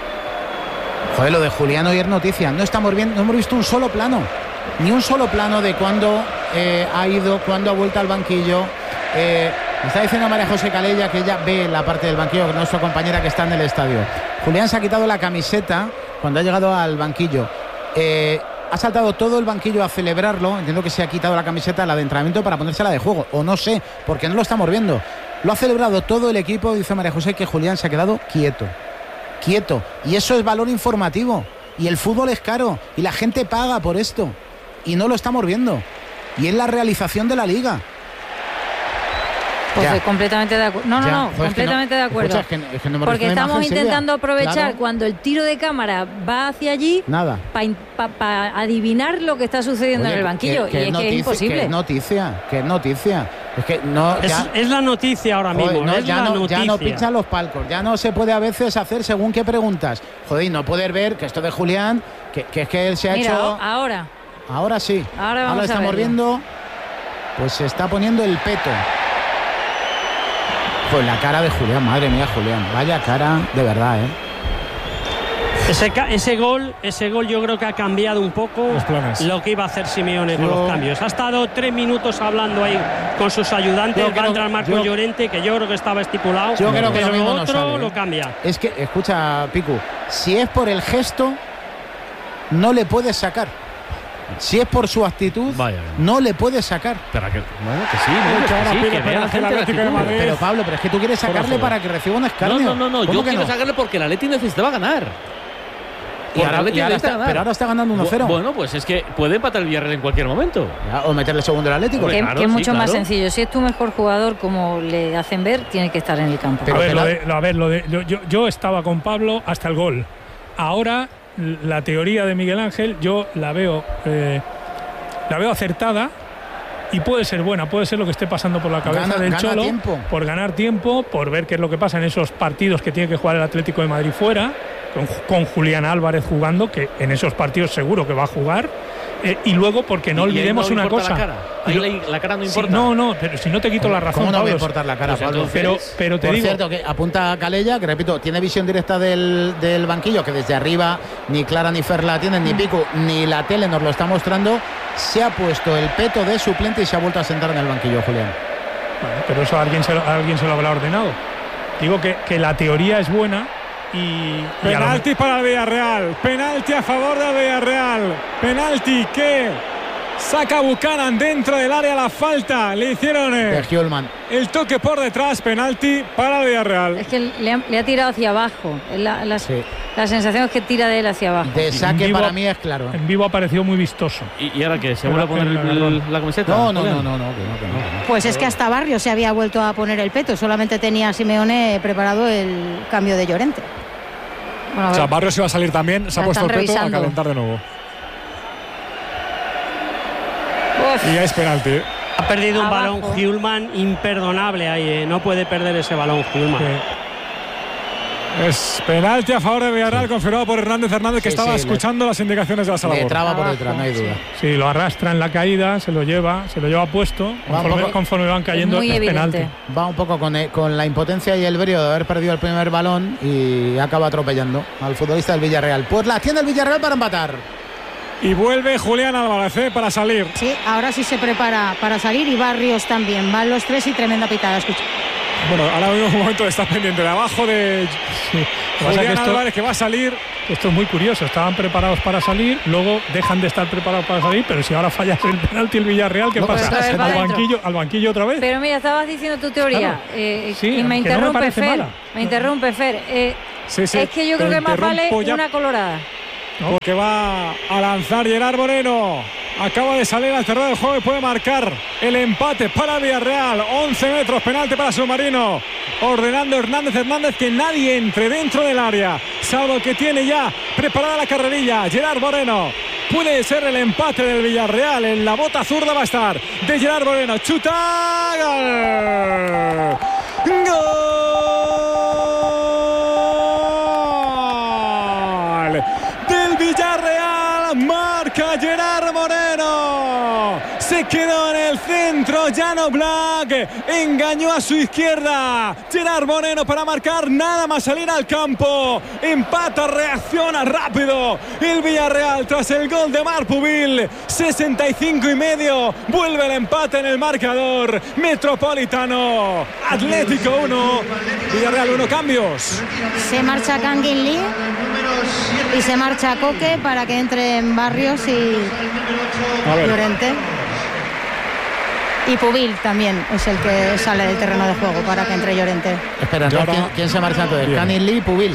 Joder, lo de Julián hoy es noticia. No estamos viendo, no hemos visto un solo plano. Ni un solo plano de cuándo eh, ha ido, cuándo ha vuelto al banquillo. Eh, me está diciendo María José Calella que ella ve la parte del banquillo, que no es su compañera que está en el estadio. Julián se ha quitado la camiseta cuando ha llegado al banquillo. Eh... Ha saltado todo el banquillo a celebrarlo. Entiendo que se ha quitado la camiseta, la de entrenamiento, para ponérsela de juego. O no sé, porque no lo estamos viendo. Lo ha celebrado todo el equipo. Dice María José que Julián se ha quedado quieto. Quieto. Y eso es valor informativo. Y el fútbol es caro. Y la gente paga por esto. Y no lo estamos viendo. Y es la realización de la Liga. Pues ya. completamente de acuerdo. No, no, ya. no, Joder, completamente es que no, de acuerdo. Escucha, es que, es que no Porque estamos intentando aprovechar claro. cuando el tiro de cámara va hacia allí para pa, pa adivinar lo que está sucediendo Oye, en el banquillo. Que, que y es noticia, que es imposible. Que es noticia, que es noticia. Es que no. Es, ya, es la noticia ahora mismo. Joder, no, es ya, la no, noticia. ya no pichan los palcos. Ya no se puede a veces hacer según qué preguntas. Joder, y no poder ver que esto de Julián, que, que es que él se ha Mira, hecho. Ahora. Ahora sí. Ahora, vamos ahora estamos a viendo. Pues se está poniendo el peto. Pues la cara de Julián, madre mía, Julián. Vaya cara, de verdad, ¿eh? Ese, ese gol, ese gol yo creo que ha cambiado un poco lo que iba a hacer Simeone yo, con los cambios. Ha estado tres minutos hablando ahí con sus ayudantes. Va a entrar Marco yo, Llorente, que yo creo que estaba estipulado. Yo creo que pero lo, lo otro no sale, lo cambia. Es que, escucha, Picu, si es por el gesto, no le puedes sacar. Si es por su actitud, Vaya. no le puedes sacar. Pero que, bueno, que sí, no, que, sí, que vea la gente la actitud. Pero Pablo, pero es que tú quieres sacarle para que reciba un escarnio. No, no, no, no. yo quiero no? sacarle porque el Atleti necesitaba ganar. Y ahora, y ahora está, pero ahora está ganando uno cero. Bueno, pues es que puede empatar el Villarreal en cualquier momento. Ya, o meterle segundo al Atlético. Que, claro, que es mucho sí, claro. más sencillo. Si es tu mejor jugador, como le hacen ver, tiene que estar en el campo. Pero a ver, lo de, lo, a ver lo de, yo, yo, yo estaba con Pablo hasta el gol. Ahora, la teoría de Miguel Ángel, yo la veo... Eh, La veo acertada y puede ser buena, puede ser lo que esté pasando por la cabeza gana, del gana Cholo, tiempo. por ganar tiempo, por ver qué es lo que pasa en esos partidos que tiene que jugar el Atlético de Madrid fuera, con, con Julián Álvarez jugando, que en esos partidos seguro que va a jugar, eh, y luego porque no y olvidemos no una cosa. La cara. Ahí lo, la, la cara no importa. Si, no, no, pero si no te quito la razón. ¿Cómo no Pablo? va a importar la cara, pues Pablo? Entonces, pero, pero te por digo. cierto, que apunta a Calella, que repito, tiene visión directa del, del banquillo, que desde arriba ni Clara ni Fer la tienen, ni Pico, ni la tele nos lo está mostrando. Se ha puesto el peto de suplente y se ha vuelto a sentar en el banquillo, Julián. Bueno, pero eso a alguien se lo, a alguien se lo habrá ordenado. Digo que, que la teoría es buena y... Penalti y para el Villarreal. Penalti a favor del Villarreal. Penalti que saca Buchanan dentro del área. La falta le hicieron eh, el toque por detrás. Penalti para el Villarreal. Es que le ha, le ha tirado hacia abajo. La, la, sí. la sensación es que tira de él hacia abajo. De saque vivo, para mí es claro. En vivo ha parecido muy vistoso. ¿Y, y ahora qué? ¿Se vuelve a poner el, el, la camiseta? No, no, no, no, no, no, no, no. Pues es que hasta Barrio se había vuelto a poner el peto. Solamente tenía Simeone preparado el cambio de Llorente. Bueno, o sea, Barrio se va a salir también. Se ha puesto el peto revisando. A calentar de nuevo. Uf. Y ya es penalti. Ha perdido un Abajo. balón Hjulmand imperdonable ahí, ¿eh? No puede perder ese balón Hjulmand. Sí. Es penalti a favor de Villarreal, sí. confirmado por Hernández Hernández, que sí, estaba sí, escuchando le, las indicaciones de la sala. Le traba por detrás, no hay duda. Sí, lo arrastra en la caída, se lo lleva, se lo lleva puesto, conforme, poco, conforme van cayendo es penalti. Va un poco con, con la impotencia y el brío de haber perdido el primer balón y acaba atropellando al futbolista del Villarreal. Pues la tiene el Villarreal para empatar. Y vuelve Julián Álvarez ¿eh? para salir. Sí, ahora sí se prepara para salir y Barrios también. Van los tres y tremenda pitada, escucha. Bueno, ahora mismo un momento está pendiente de abajo de, Julián esto, Álvarez que va a salir. Esto es muy curioso, estaban preparados para salir, luego dejan de estar preparados para salir, pero si ahora fallas el penalti el Villarreal, ¿qué no, pasa? Al banquillo, al banquillo otra vez. Pero mira, estabas diciendo tu teoría, claro. eh, sí, y me interrumpe, no me Fer, mala. me interrumpe Fer. Eh, sí, sí, es que yo creo que más vale ya. una colorada. ¿No? Porque va a lanzar Gerard Moreno. Acaba de salir al terreno del juego y puede marcar el empate para Villarreal. once metros, penalti para Submarino. Ordenando Hernández Hernández que nadie entre dentro del área, salvo el que tiene ya preparada la carrerilla, Gerard Moreno. Puede ser el empate del Villarreal. En la bota zurda va a estar de Gerard Moreno. Chuta. ¡Gol! ¡Gol! Del Villarreal. Marca Gerard Moreno. Se quedó en el centro. Jan Oblak engañó a su izquierda. Gerard Moreno para marcar, nada más salir al campo. Empata, reacciona rápido el Villarreal tras el gol de Marc Pubil. sesenta y cinco y medio. Vuelve el empate en el marcador. Metropolitano. Atlético uno. Villarreal uno. Cambios. Se marcha Kangin Lee y se marcha Coque para que entren Barrios y Llorente. Y Pubil también es el que sale del terreno de juego para que entre Llorente. Espera, ¿no? ¿Quién, ¿quién se marcha entonces? Kangin Lee y Pubil.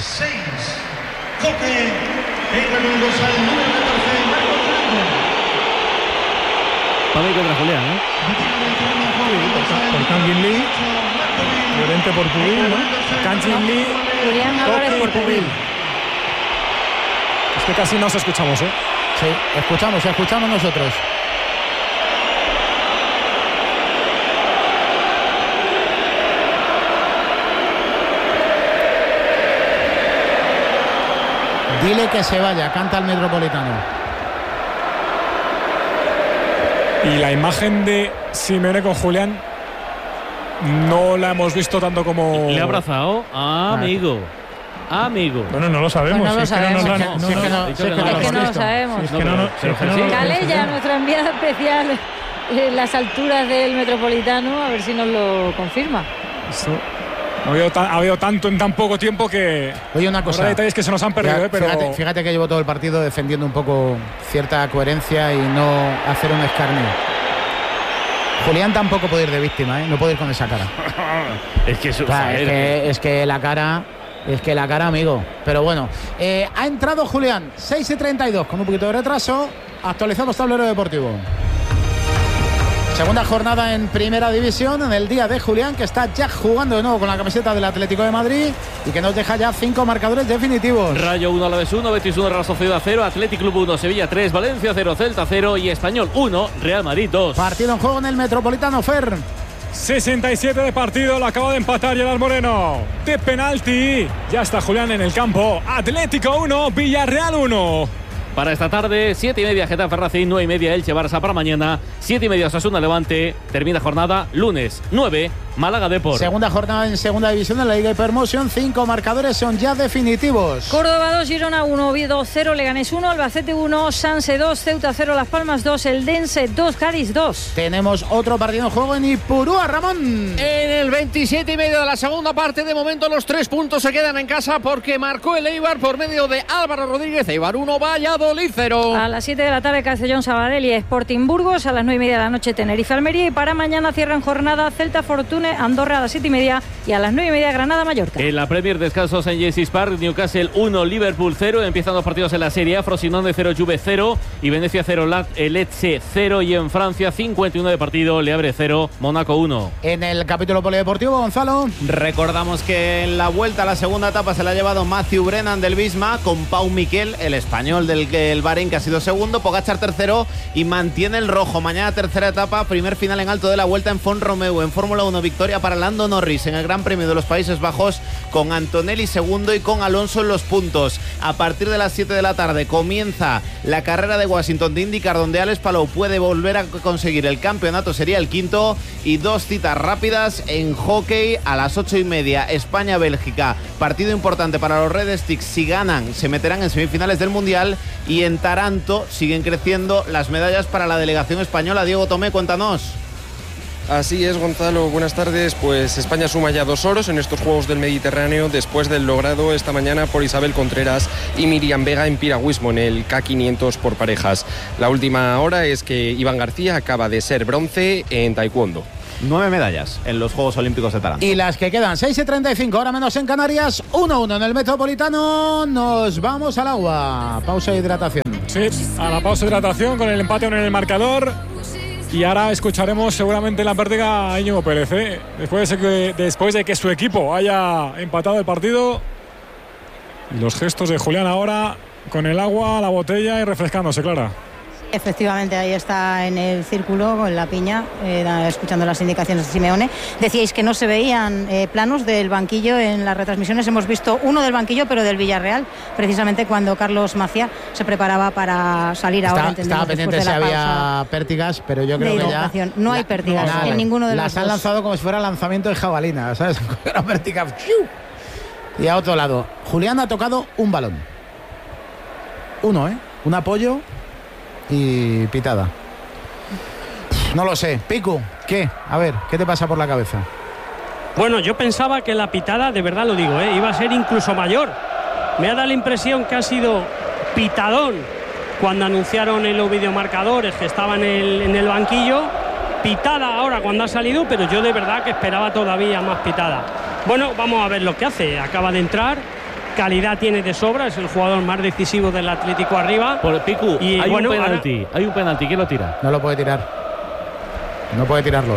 Para mí contra Julián, ¿eh? Por Kangin Lee, Llorente por Pubil, ¿no? Kangin Lee, Julián Álvarez por Pubil. Es que casi nos escuchamos, ¿eh? Sí, escuchamos, escuchamos nosotros. Dile que se vaya, canta el Metropolitano. Y la imagen de Simeone con Julián no la hemos visto tanto como... Le ha abrazado. Ah, amigo. Amigo. Bueno, no lo sabemos. Pues no lo si sabemos. Es que no, es que no lo sabemos. Calella, nuestra enviada especial en las alturas del Metropolitano, a ver si nos lo confirma. Eso. Ha habido, ta- ha habido tanto en tan poco tiempo que... Oye, una cosa. Hay detalles que se nos han perdido, fíjate, ¿eh? Pero... fíjate, fíjate que llevo todo el partido defendiendo un poco cierta coherencia y no hacer un escarnio. Julián tampoco puede ir de víctima, ¿eh? No puede ir con esa cara. Es que, eso, claro, es, que, es que la cara... Es que la cara, amigo. Pero bueno, eh, ha entrado Julián, seis y treinta y dos, con un poquito de retraso. Actualizamos tablero deportivo. Segunda jornada en Primera División, en el día de Julián, que está ya jugando de nuevo con la camiseta del Atlético de Madrid y que nos deja ya cinco marcadores definitivos. Rayo uno, Alavés uno, Betis uno, Real Sociedad cero, Athletic Club uno, Sevilla tres, Valencia cero, Celta cero y Español uno, Real Madrid dos. Partido en juego en el Metropolitano, Fer. sesenta y siete de partido, lo acaba de empatar Gerard Moreno. De penalti, ya está Julián en el campo. Atlético uno, Villarreal uno. Para esta tarde, siete y media Getafe Racing, nueve y media Elche Barça. Para mañana, siete y media Osasuna Levante. Termina jornada lunes, nueve Málaga Depor. Segunda jornada en Segunda División de la Liga Hypermotion. Cinco marcadores son ya definitivos. Córdoba dos, Girona uno, Oviedo cero, Leganés uno, Albacete uno, Sanse dos, Ceuta cero, Las Palmas dos, Eldense dos, Cádiz dos. Tenemos otro partido en juego en Ipurúa, Ramón. En el veintisiete y medio de la segunda parte, de momento los tres puntos se quedan en casa porque marcó el Eibar por medio de Álvaro Rodríguez. Eibar uno, Valladolid cero. A las siete de la tarde, Castellón Sabadell y Sporting Burgos. A las nueve y media de la noche, Tenerife Almería. Y para mañana cierran jornada Celta Fortuna Andorra a las siete y media y a las nueve y media Granada Mallorca. En la Premier, descansos en St. James's Park. Newcastle uno, Liverpool cero. Empiezan los partidos en la Serie A. Frosinone cero, Juve cero y Venecia cero, Lecce cero. Y en Francia, cincuenta y uno de partido, Le Havre cero, Mónaco uno. En el capítulo polideportivo, Gonzalo. Recordamos que en la vuelta a la segunda etapa se la ha llevado Matthew Brennan del Visma con Pau Miquel, el español del el Bahrein, que ha sido segundo. Pogačar tercero y mantiene el rojo. Mañana tercera etapa, primer final en alto de la vuelta en Font-Romeu. En Fórmula uno, victoria para Lando Norris en el Gran Premio de los Países Bajos, con Antonelli segundo y con Alonso en los puntos. A partir de las siete de la tarde comienza la carrera de Washington de IndyCar, donde Alex Palou puede volver a conseguir el campeonato, sería el quinto. Y dos citas rápidas en hockey a las ocho y media, España-Bélgica, partido importante para los Red Sticks. Si ganan se meterán en semifinales del Mundial. Y en Taranto siguen creciendo las medallas para la delegación española. Diego Tomé, cuéntanos. Así es, Gonzalo, buenas tardes. Pues España suma ya dos oros en estos Juegos del Mediterráneo después del logrado esta mañana por Isabel Contreras y Miriam Vega en piragüismo en el K quinientos por parejas. La última hora es que Iván García acaba de ser bronce en taekwondo. Nueve medallas en los Juegos Olímpicos de Taranto. Y las que quedan, seis y treinta y cinco, hora menos en Canarias, uno uno en el Metropolitano. Nos vamos al agua. Pausa de hidratación. Sí, a la pausa de hidratación con el empate en el marcador. Y ahora escucharemos seguramente la pérdida a Íñigo Pérez, ¿eh? después, de que, después de que su equipo haya empatado el partido. Los gestos de Julián ahora con el agua, la botella y refrescándose, Clara. Efectivamente, ahí está en el círculo con la piña, eh, escuchando las indicaciones de Simeone. Decíais que no se veían eh, planos del banquillo en las retransmisiones. Hemos visto uno del banquillo, pero del Villarreal, precisamente cuando Carlos Macía se preparaba para salir ahora. Está, estaba pendiente si había pértigas, pero yo creo que ya... No hay pértigas no, en ninguno de los Las han lanzado como si fuera lanzamiento de jabalina, ¿sabes? Una pértiga. Y a otro lado, Julián ha tocado un balón. Uno, ¿eh? Un apoyo... y pitada. No lo sé. Piku, ¿qué? A ver, ¿qué te pasa por la cabeza? Bueno, yo pensaba que la pitada, de verdad lo digo, ¿eh? iba a ser incluso mayor. Me ha dado la impresión que ha sido pitadón cuando anunciaron en los videomarcadores que estaba en el, en el banquillo. Pitada ahora cuando ha salido, pero yo de verdad que esperaba todavía más pitada. Bueno, vamos a ver lo que hace. Acaba de entrar. Calidad tiene de sobra, es el jugador más decisivo del Atlético arriba. Por Piku, y hay bueno, un penalti, ahora... hay un penalti, ¿quién lo tira? No lo puede tirar. No puede tirarlo hoy.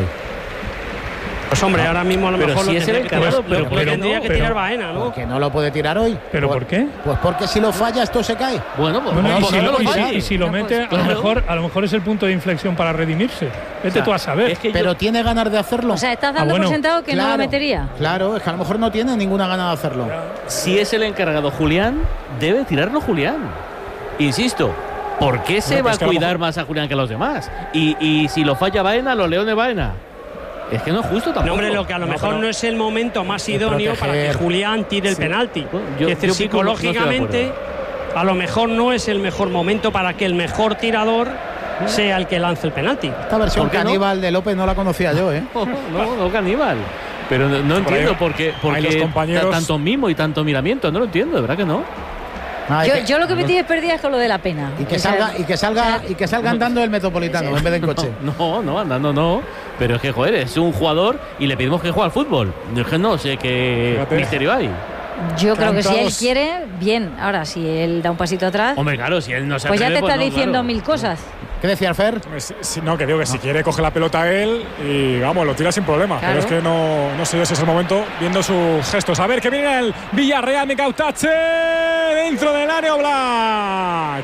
Pues hombre, no. ahora mismo a lo pero mejor si lo es el encargado, pero, pero, pero tendría no, que pero, tirar Baena, ¿no? Porque no lo puede tirar hoy. ¿Pero por, por qué? Pues porque si lo falla esto se cae. Bueno, pues bueno, no, y, si no lo, lo y, si, y si lo mete, pues, claro. a lo mejor a lo mejor es el punto de inflexión para redimirse. Vete o sea, tú a saber. Es que pero yo... tiene ganas de hacerlo. O sea, estás dando ah, bueno. por sentado que claro, no lo metería. Claro, es que a lo mejor no tiene ninguna gana de hacerlo. Si es el encargado Julián, debe tirarlo Julián. Insisto, ¿por qué se bueno, va pues a cuidar a mejor... más a Julián que a los demás? Y, y si lo falla Baena, los Leones Baena. Es que no es justo tampoco. No, hombre, lo que a lo no, mejor no es el momento más idóneo para que Julián tire el sí. penalti. Bueno, yo, es decir, yo psicológicamente, no a lo mejor no es el mejor momento para que el mejor tirador sea el que lance el penalti. Esta versión caníbal no? de López no la conocía yo, ¿eh? No, no, no caníbal. Pero no, no entiendo por qué, por qué compañeros... tanto mimo y tanto miramiento. No lo entiendo, de verdad que no. Ah, yo, que, yo lo que me tienes perdida es con lo de la pena. Y que salga, y que salga, y que salga andando el Metropolitano sí. en vez de en coche. No, no, andando no. Pero es que, joder, es un jugador y le pedimos que juegue al fútbol. Yo es que no sé qué Fíjate. misterio hay. Yo creo que si él quiere, bien. Ahora, si él da un pasito atrás. Hombre, claro, si él no se Pues atreve, ya te pues está no, diciendo claro. mil cosas. ¿Qué decía el Fer? Si, no, que digo que no. si quiere coge la pelota él y vamos, lo tira sin problema. Claro. Pero es que no, no sé si es el momento viendo sus gestos. A ver que viene el Villarreal, Micautache dentro del área Black.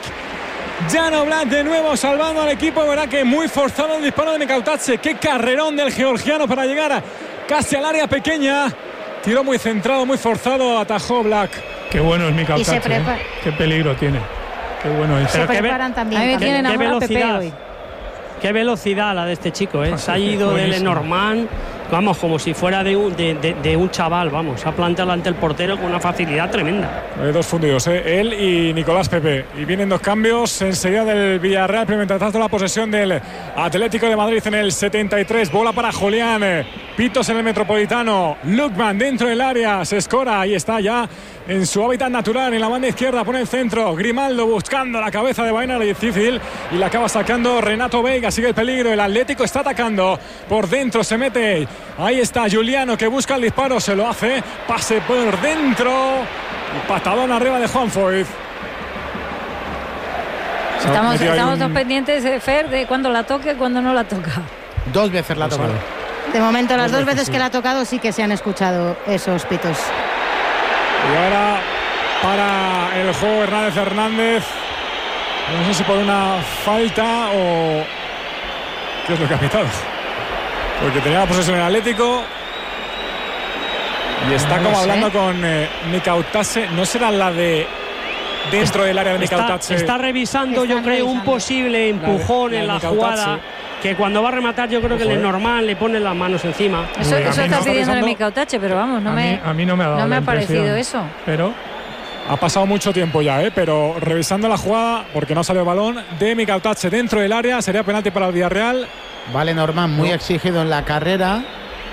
Jan Oblak de nuevo salvando al equipo. Verá que muy forzado el disparo de Micautache. Qué carrerón del georgiano para llegar a, casi al área pequeña. Tiro muy centrado, muy forzado, atajó Black. Qué bueno es Micautache. ¿eh? Qué peligro tiene. Qué bueno es. Se preparan también. ¿Qué, qué, qué velocidad? Qué velocidad la de este chico, ¿eh? Se ha ido del Lenormand, vamos, como si fuera de un, de, de, de un chaval, vamos. Se ha plantado ante el portero con una facilidad tremenda. Hay dos fundidos, ¿eh? Él y Nicolás Pepe. Y vienen dos cambios enseguida del Villarreal. Mientras tanto, la posesión del Atlético de Madrid en el setenta y tres. Bola para Julián. Pitos en el Metropolitano. Lukman dentro del área. Se escora. Ahí está ya en su hábitat natural. En la banda izquierda pone el centro. Grimaldo buscando la cabeza de Baena. Difícil. Y la acaba sacando Renato Veiga. Sigue el peligro. El Atlético está atacando. Por dentro se mete. Ahí está Juliano que busca el disparo. Se lo hace. Pase por dentro. Y patadón arriba de Juan Foyt. Estamos, estamos un... pendientes de Fer de cuándo la toque y cuándo no la toca. Dos veces la ha tocado. De momento, las dos, dos veces sí. que la ha tocado sí que se han escuchado esos pitos. Y ahora para el juego Hernández Hernández. No sé si por una falta o qué es lo que ha pitado. Porque tenía la posesión en el Atlético. Y está no como hablando sé. con eh, Micautache. ¿No será la de dentro del área de Micautache? Está, está revisando, está yo creo, revisando. un posible empujón la de, la en la jugada. Que cuando va a rematar yo creo que el normal le pone las manos encima. Eso, eso está no, pidiéndole Micautache, pero vamos, no a me, mí, a mí no me ha dado no me ha parecido eso. Pero ha pasado mucho tiempo ya, ¿eh? Pero revisando la jugada, porque no salió el balón de Micautache dentro del área, sería penalti para el Villarreal. Vale, Norman, muy no. exigido en la carrera.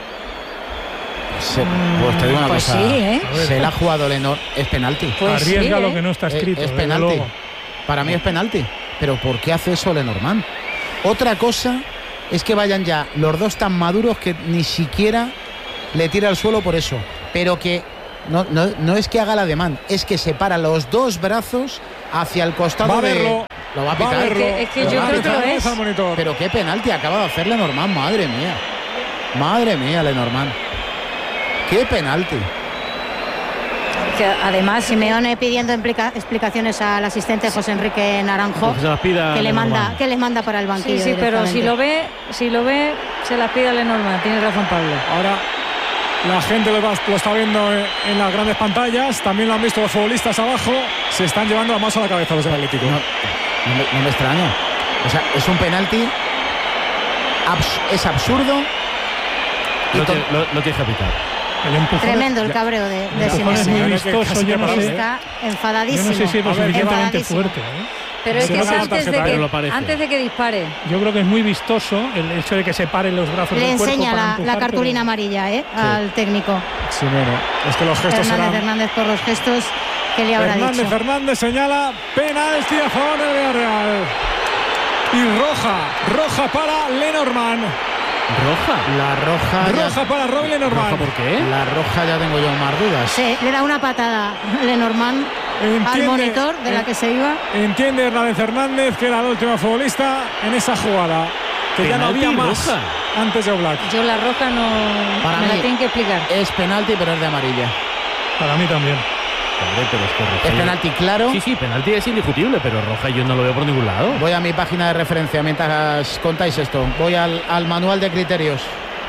Se, pues te digo una pues cosa. Sí, ¿eh? Se la ha jugado Lenormand. Es penalti. Pues Arriesga sí, lo ¿eh? que no está escrito. Es, es penalti. Luego. Para mí es penalti. Pero ¿por qué hace eso Lenormand? Otra cosa es que vayan ya los dos tan maduros que ni siquiera le tira al suelo por eso. Pero que no, no, no es que haga el ademán, es que separa los dos brazos hacia el costado. Va a de... verlo. Lo va a pitar. Va a es que, es que yo creo que lo es. Pero qué penalti acaba de hacer Lenormand, madre mía. Madre mía, Lenormand. Qué penalti. Que además Simeone pidiendo implica, explicaciones al asistente José Enrique Naranjo, pues se las pida que le manda Lenormand. que le manda para el banquillo. Sí, sí, pero si lo ve, si lo ve, se las pide a Lenormand. Tiene razón Pablo. Ahora la gente lo, va, lo está viendo en, en las grandes pantallas, también lo han visto los futbolistas abajo, se están llevando la mano a la cabeza los del Atlético. No, no, me, no me extraña. O sea, es un penalti, abs, es absurdo. Lo, te, lo, lo tienes que pitar. El empujón, Tremendo el cabreo de, de Simeone. Es muy vistoso, yo no sé. Está enfadadísimo. Yo no sé si es lo suficientemente fuerte, ¿eh? Pero es que es antes de que, antes de que dispare. Yo creo que es muy vistoso el hecho de que separe los brazos Le del cuerpo. Le enseña para la, empujar, la cartulina pero... amarilla ¿eh? sí. al técnico. Sí, bueno, es que los gestos Hernández, serán... Hernández por los gestos que le habrá Hernández, dicho. Hernández señala penalti a favor del Villarreal. Y roja, roja para Lenormand. ¿Roja? La roja. Roja ya... para Robin Lenormand. ¿Roja por qué? La roja ya tengo yo más dudas. Sí, le da una patada Lenormand al monitor de la que se iba. Entiende Hernández Hernández que era el último futbolista en esa jugada. Que penalti, ya no había más roja. Antes de Oblak. Yo la roja no para me mí la tienen que explicar. Es penalti, pero es de amarilla. Para mí también. Pero es, que es penalti claro. Sí, sí, penalti es indiscutible, pero roja yo no lo veo por ningún lado. Voy a mi página de referencia mientras contáis esto. Voy al, al manual de criterios.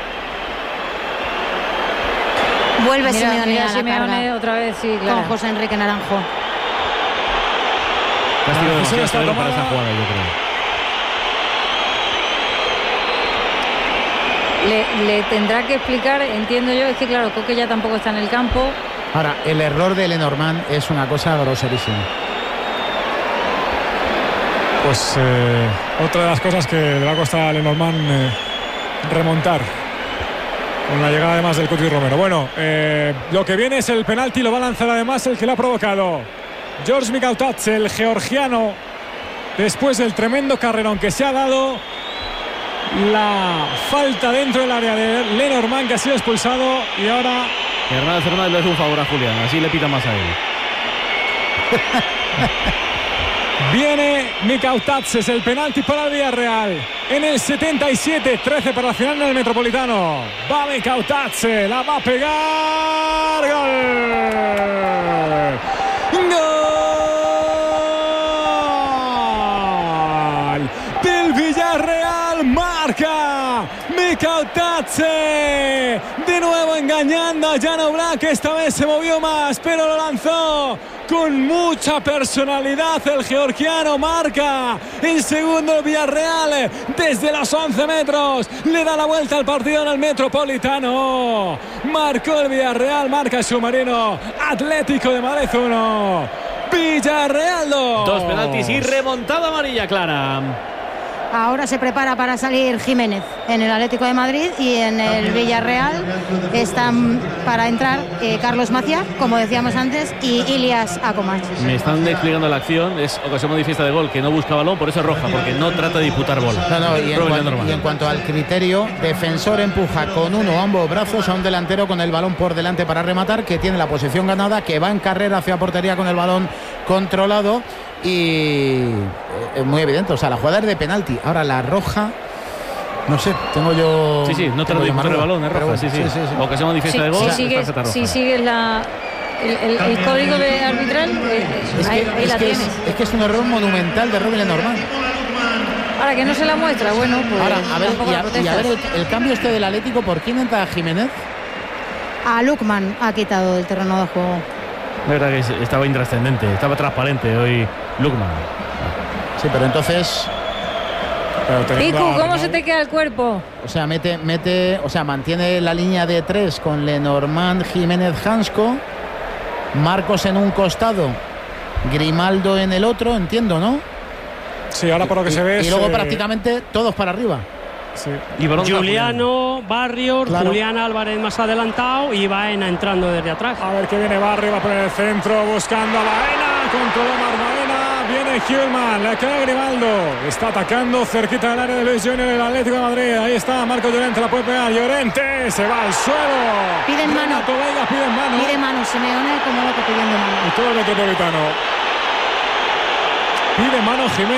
Vuelve mira, Simeone mira, a la Simeone carga. Otra vez, sí, claro. Con José Enrique Naranjo. Castigo demasiado severo para esa jugada, yo creo. Le, le tendrá que explicar, entiendo yo, es que claro, Coque ya tampoco está en el campo. Ahora, el error de Lenormand es una cosa groserísima. Pues eh, otra de las cosas que le va a costar a Lenormand eh, remontar con la llegada además del Cuti Romero. Bueno, eh, lo que viene es el penalti, lo va a lanzar además el que lo ha provocado. George Mikautatze, el georgiano, después del tremendo carrerón que se ha dado. La falta dentro del área de Lenormand, que ha sido expulsado, y ahora... Hernández Hernández le hace un favor a Julián, así le pita más a él. Viene Mikautatze, es el penalti para el Villarreal. En el setenta y siete, trece para la final del Metropolitano. Va Mikautatze, la va a pegar. ¡Gol! ¡Gol! Del Villarreal, marca Mikautatze. De nuevo engañando a Jan Oblak, esta vez se movió más, pero lo lanzó con mucha personalidad el georgiano. Marca el segundo el Villarreal desde los once metros, le da la vuelta al partido en el Metropolitano. Marcó el Villarreal, marca el submarino Atlético de Madrid uno, Villarreal dos. Dos penaltis y remontada amarilla clara. Ahora se prepara para salir Jiménez en el Atlético de Madrid, y en el Villarreal están para entrar eh, Carlos Maciá, como decíamos antes, y Ilias Akomach. Me están explicando la acción, es ocasión manifiesta de gol, que no busca balón, por eso es roja, porque no trata de disputar bola. No, no, y, en cuanto, y en cuanto al criterio, defensor empuja con uno o ambos brazos a un delantero con el balón por delante para rematar, que tiene la posición ganada, que va en carrera hacia portería con el balón controlado. Y es muy evidente, o sea, la jugada es de penalti. Ahora la roja, no sé, tengo yo... Sí, sí, no te lo digo, el balón es roja, bueno, sí, sí, sí, sí, sí. Ocasión manifiesta sí, de gol, si sigues, si sigues la, el, el, el código de arbitral, eh, es que, ahí, ahí es la que tienes. Es, es que es un error monumental de Robin Lenormand. Ahora que no se la muestra, bueno, pues... Ahora, a ver, y a, y a ver el, el cambio este del Atlético, ¿por quién entra Jiménez? A Lukman ha quitado del terreno de juego. La verdad que estaba intrascendente, estaba transparente hoy Lukman. Sí, pero entonces... Piku, ¿cómo se te queda el cuerpo? O sea, mete, mete, o sea, mantiene la línea de tres con Lenormand, Jiménez, Hansko, Marcos en un costado, Grimaldo en el otro, entiendo, ¿no? Sí, ahora por lo que y, se ve... Y luego eh... prácticamente todos para arriba. Sí. Y Juliano, Barrios, claro. Julián Álvarez más adelantado y Baena entrando desde atrás. A ver qué viene Barrio, va por el centro buscando a Baena, controla Baena, viene Hjulman, le queda Grimaldo, está atacando cerquita del área de Luis Junior el Atlético de Madrid. Ahí está Marco Llorente, la puede pegar. Llorente se va al suelo. Piden mano. Vega, piden mano. Pide mano, Simeone como loco pidiendo mano. Y todo el Metropolitano. Pide mano Jiménez.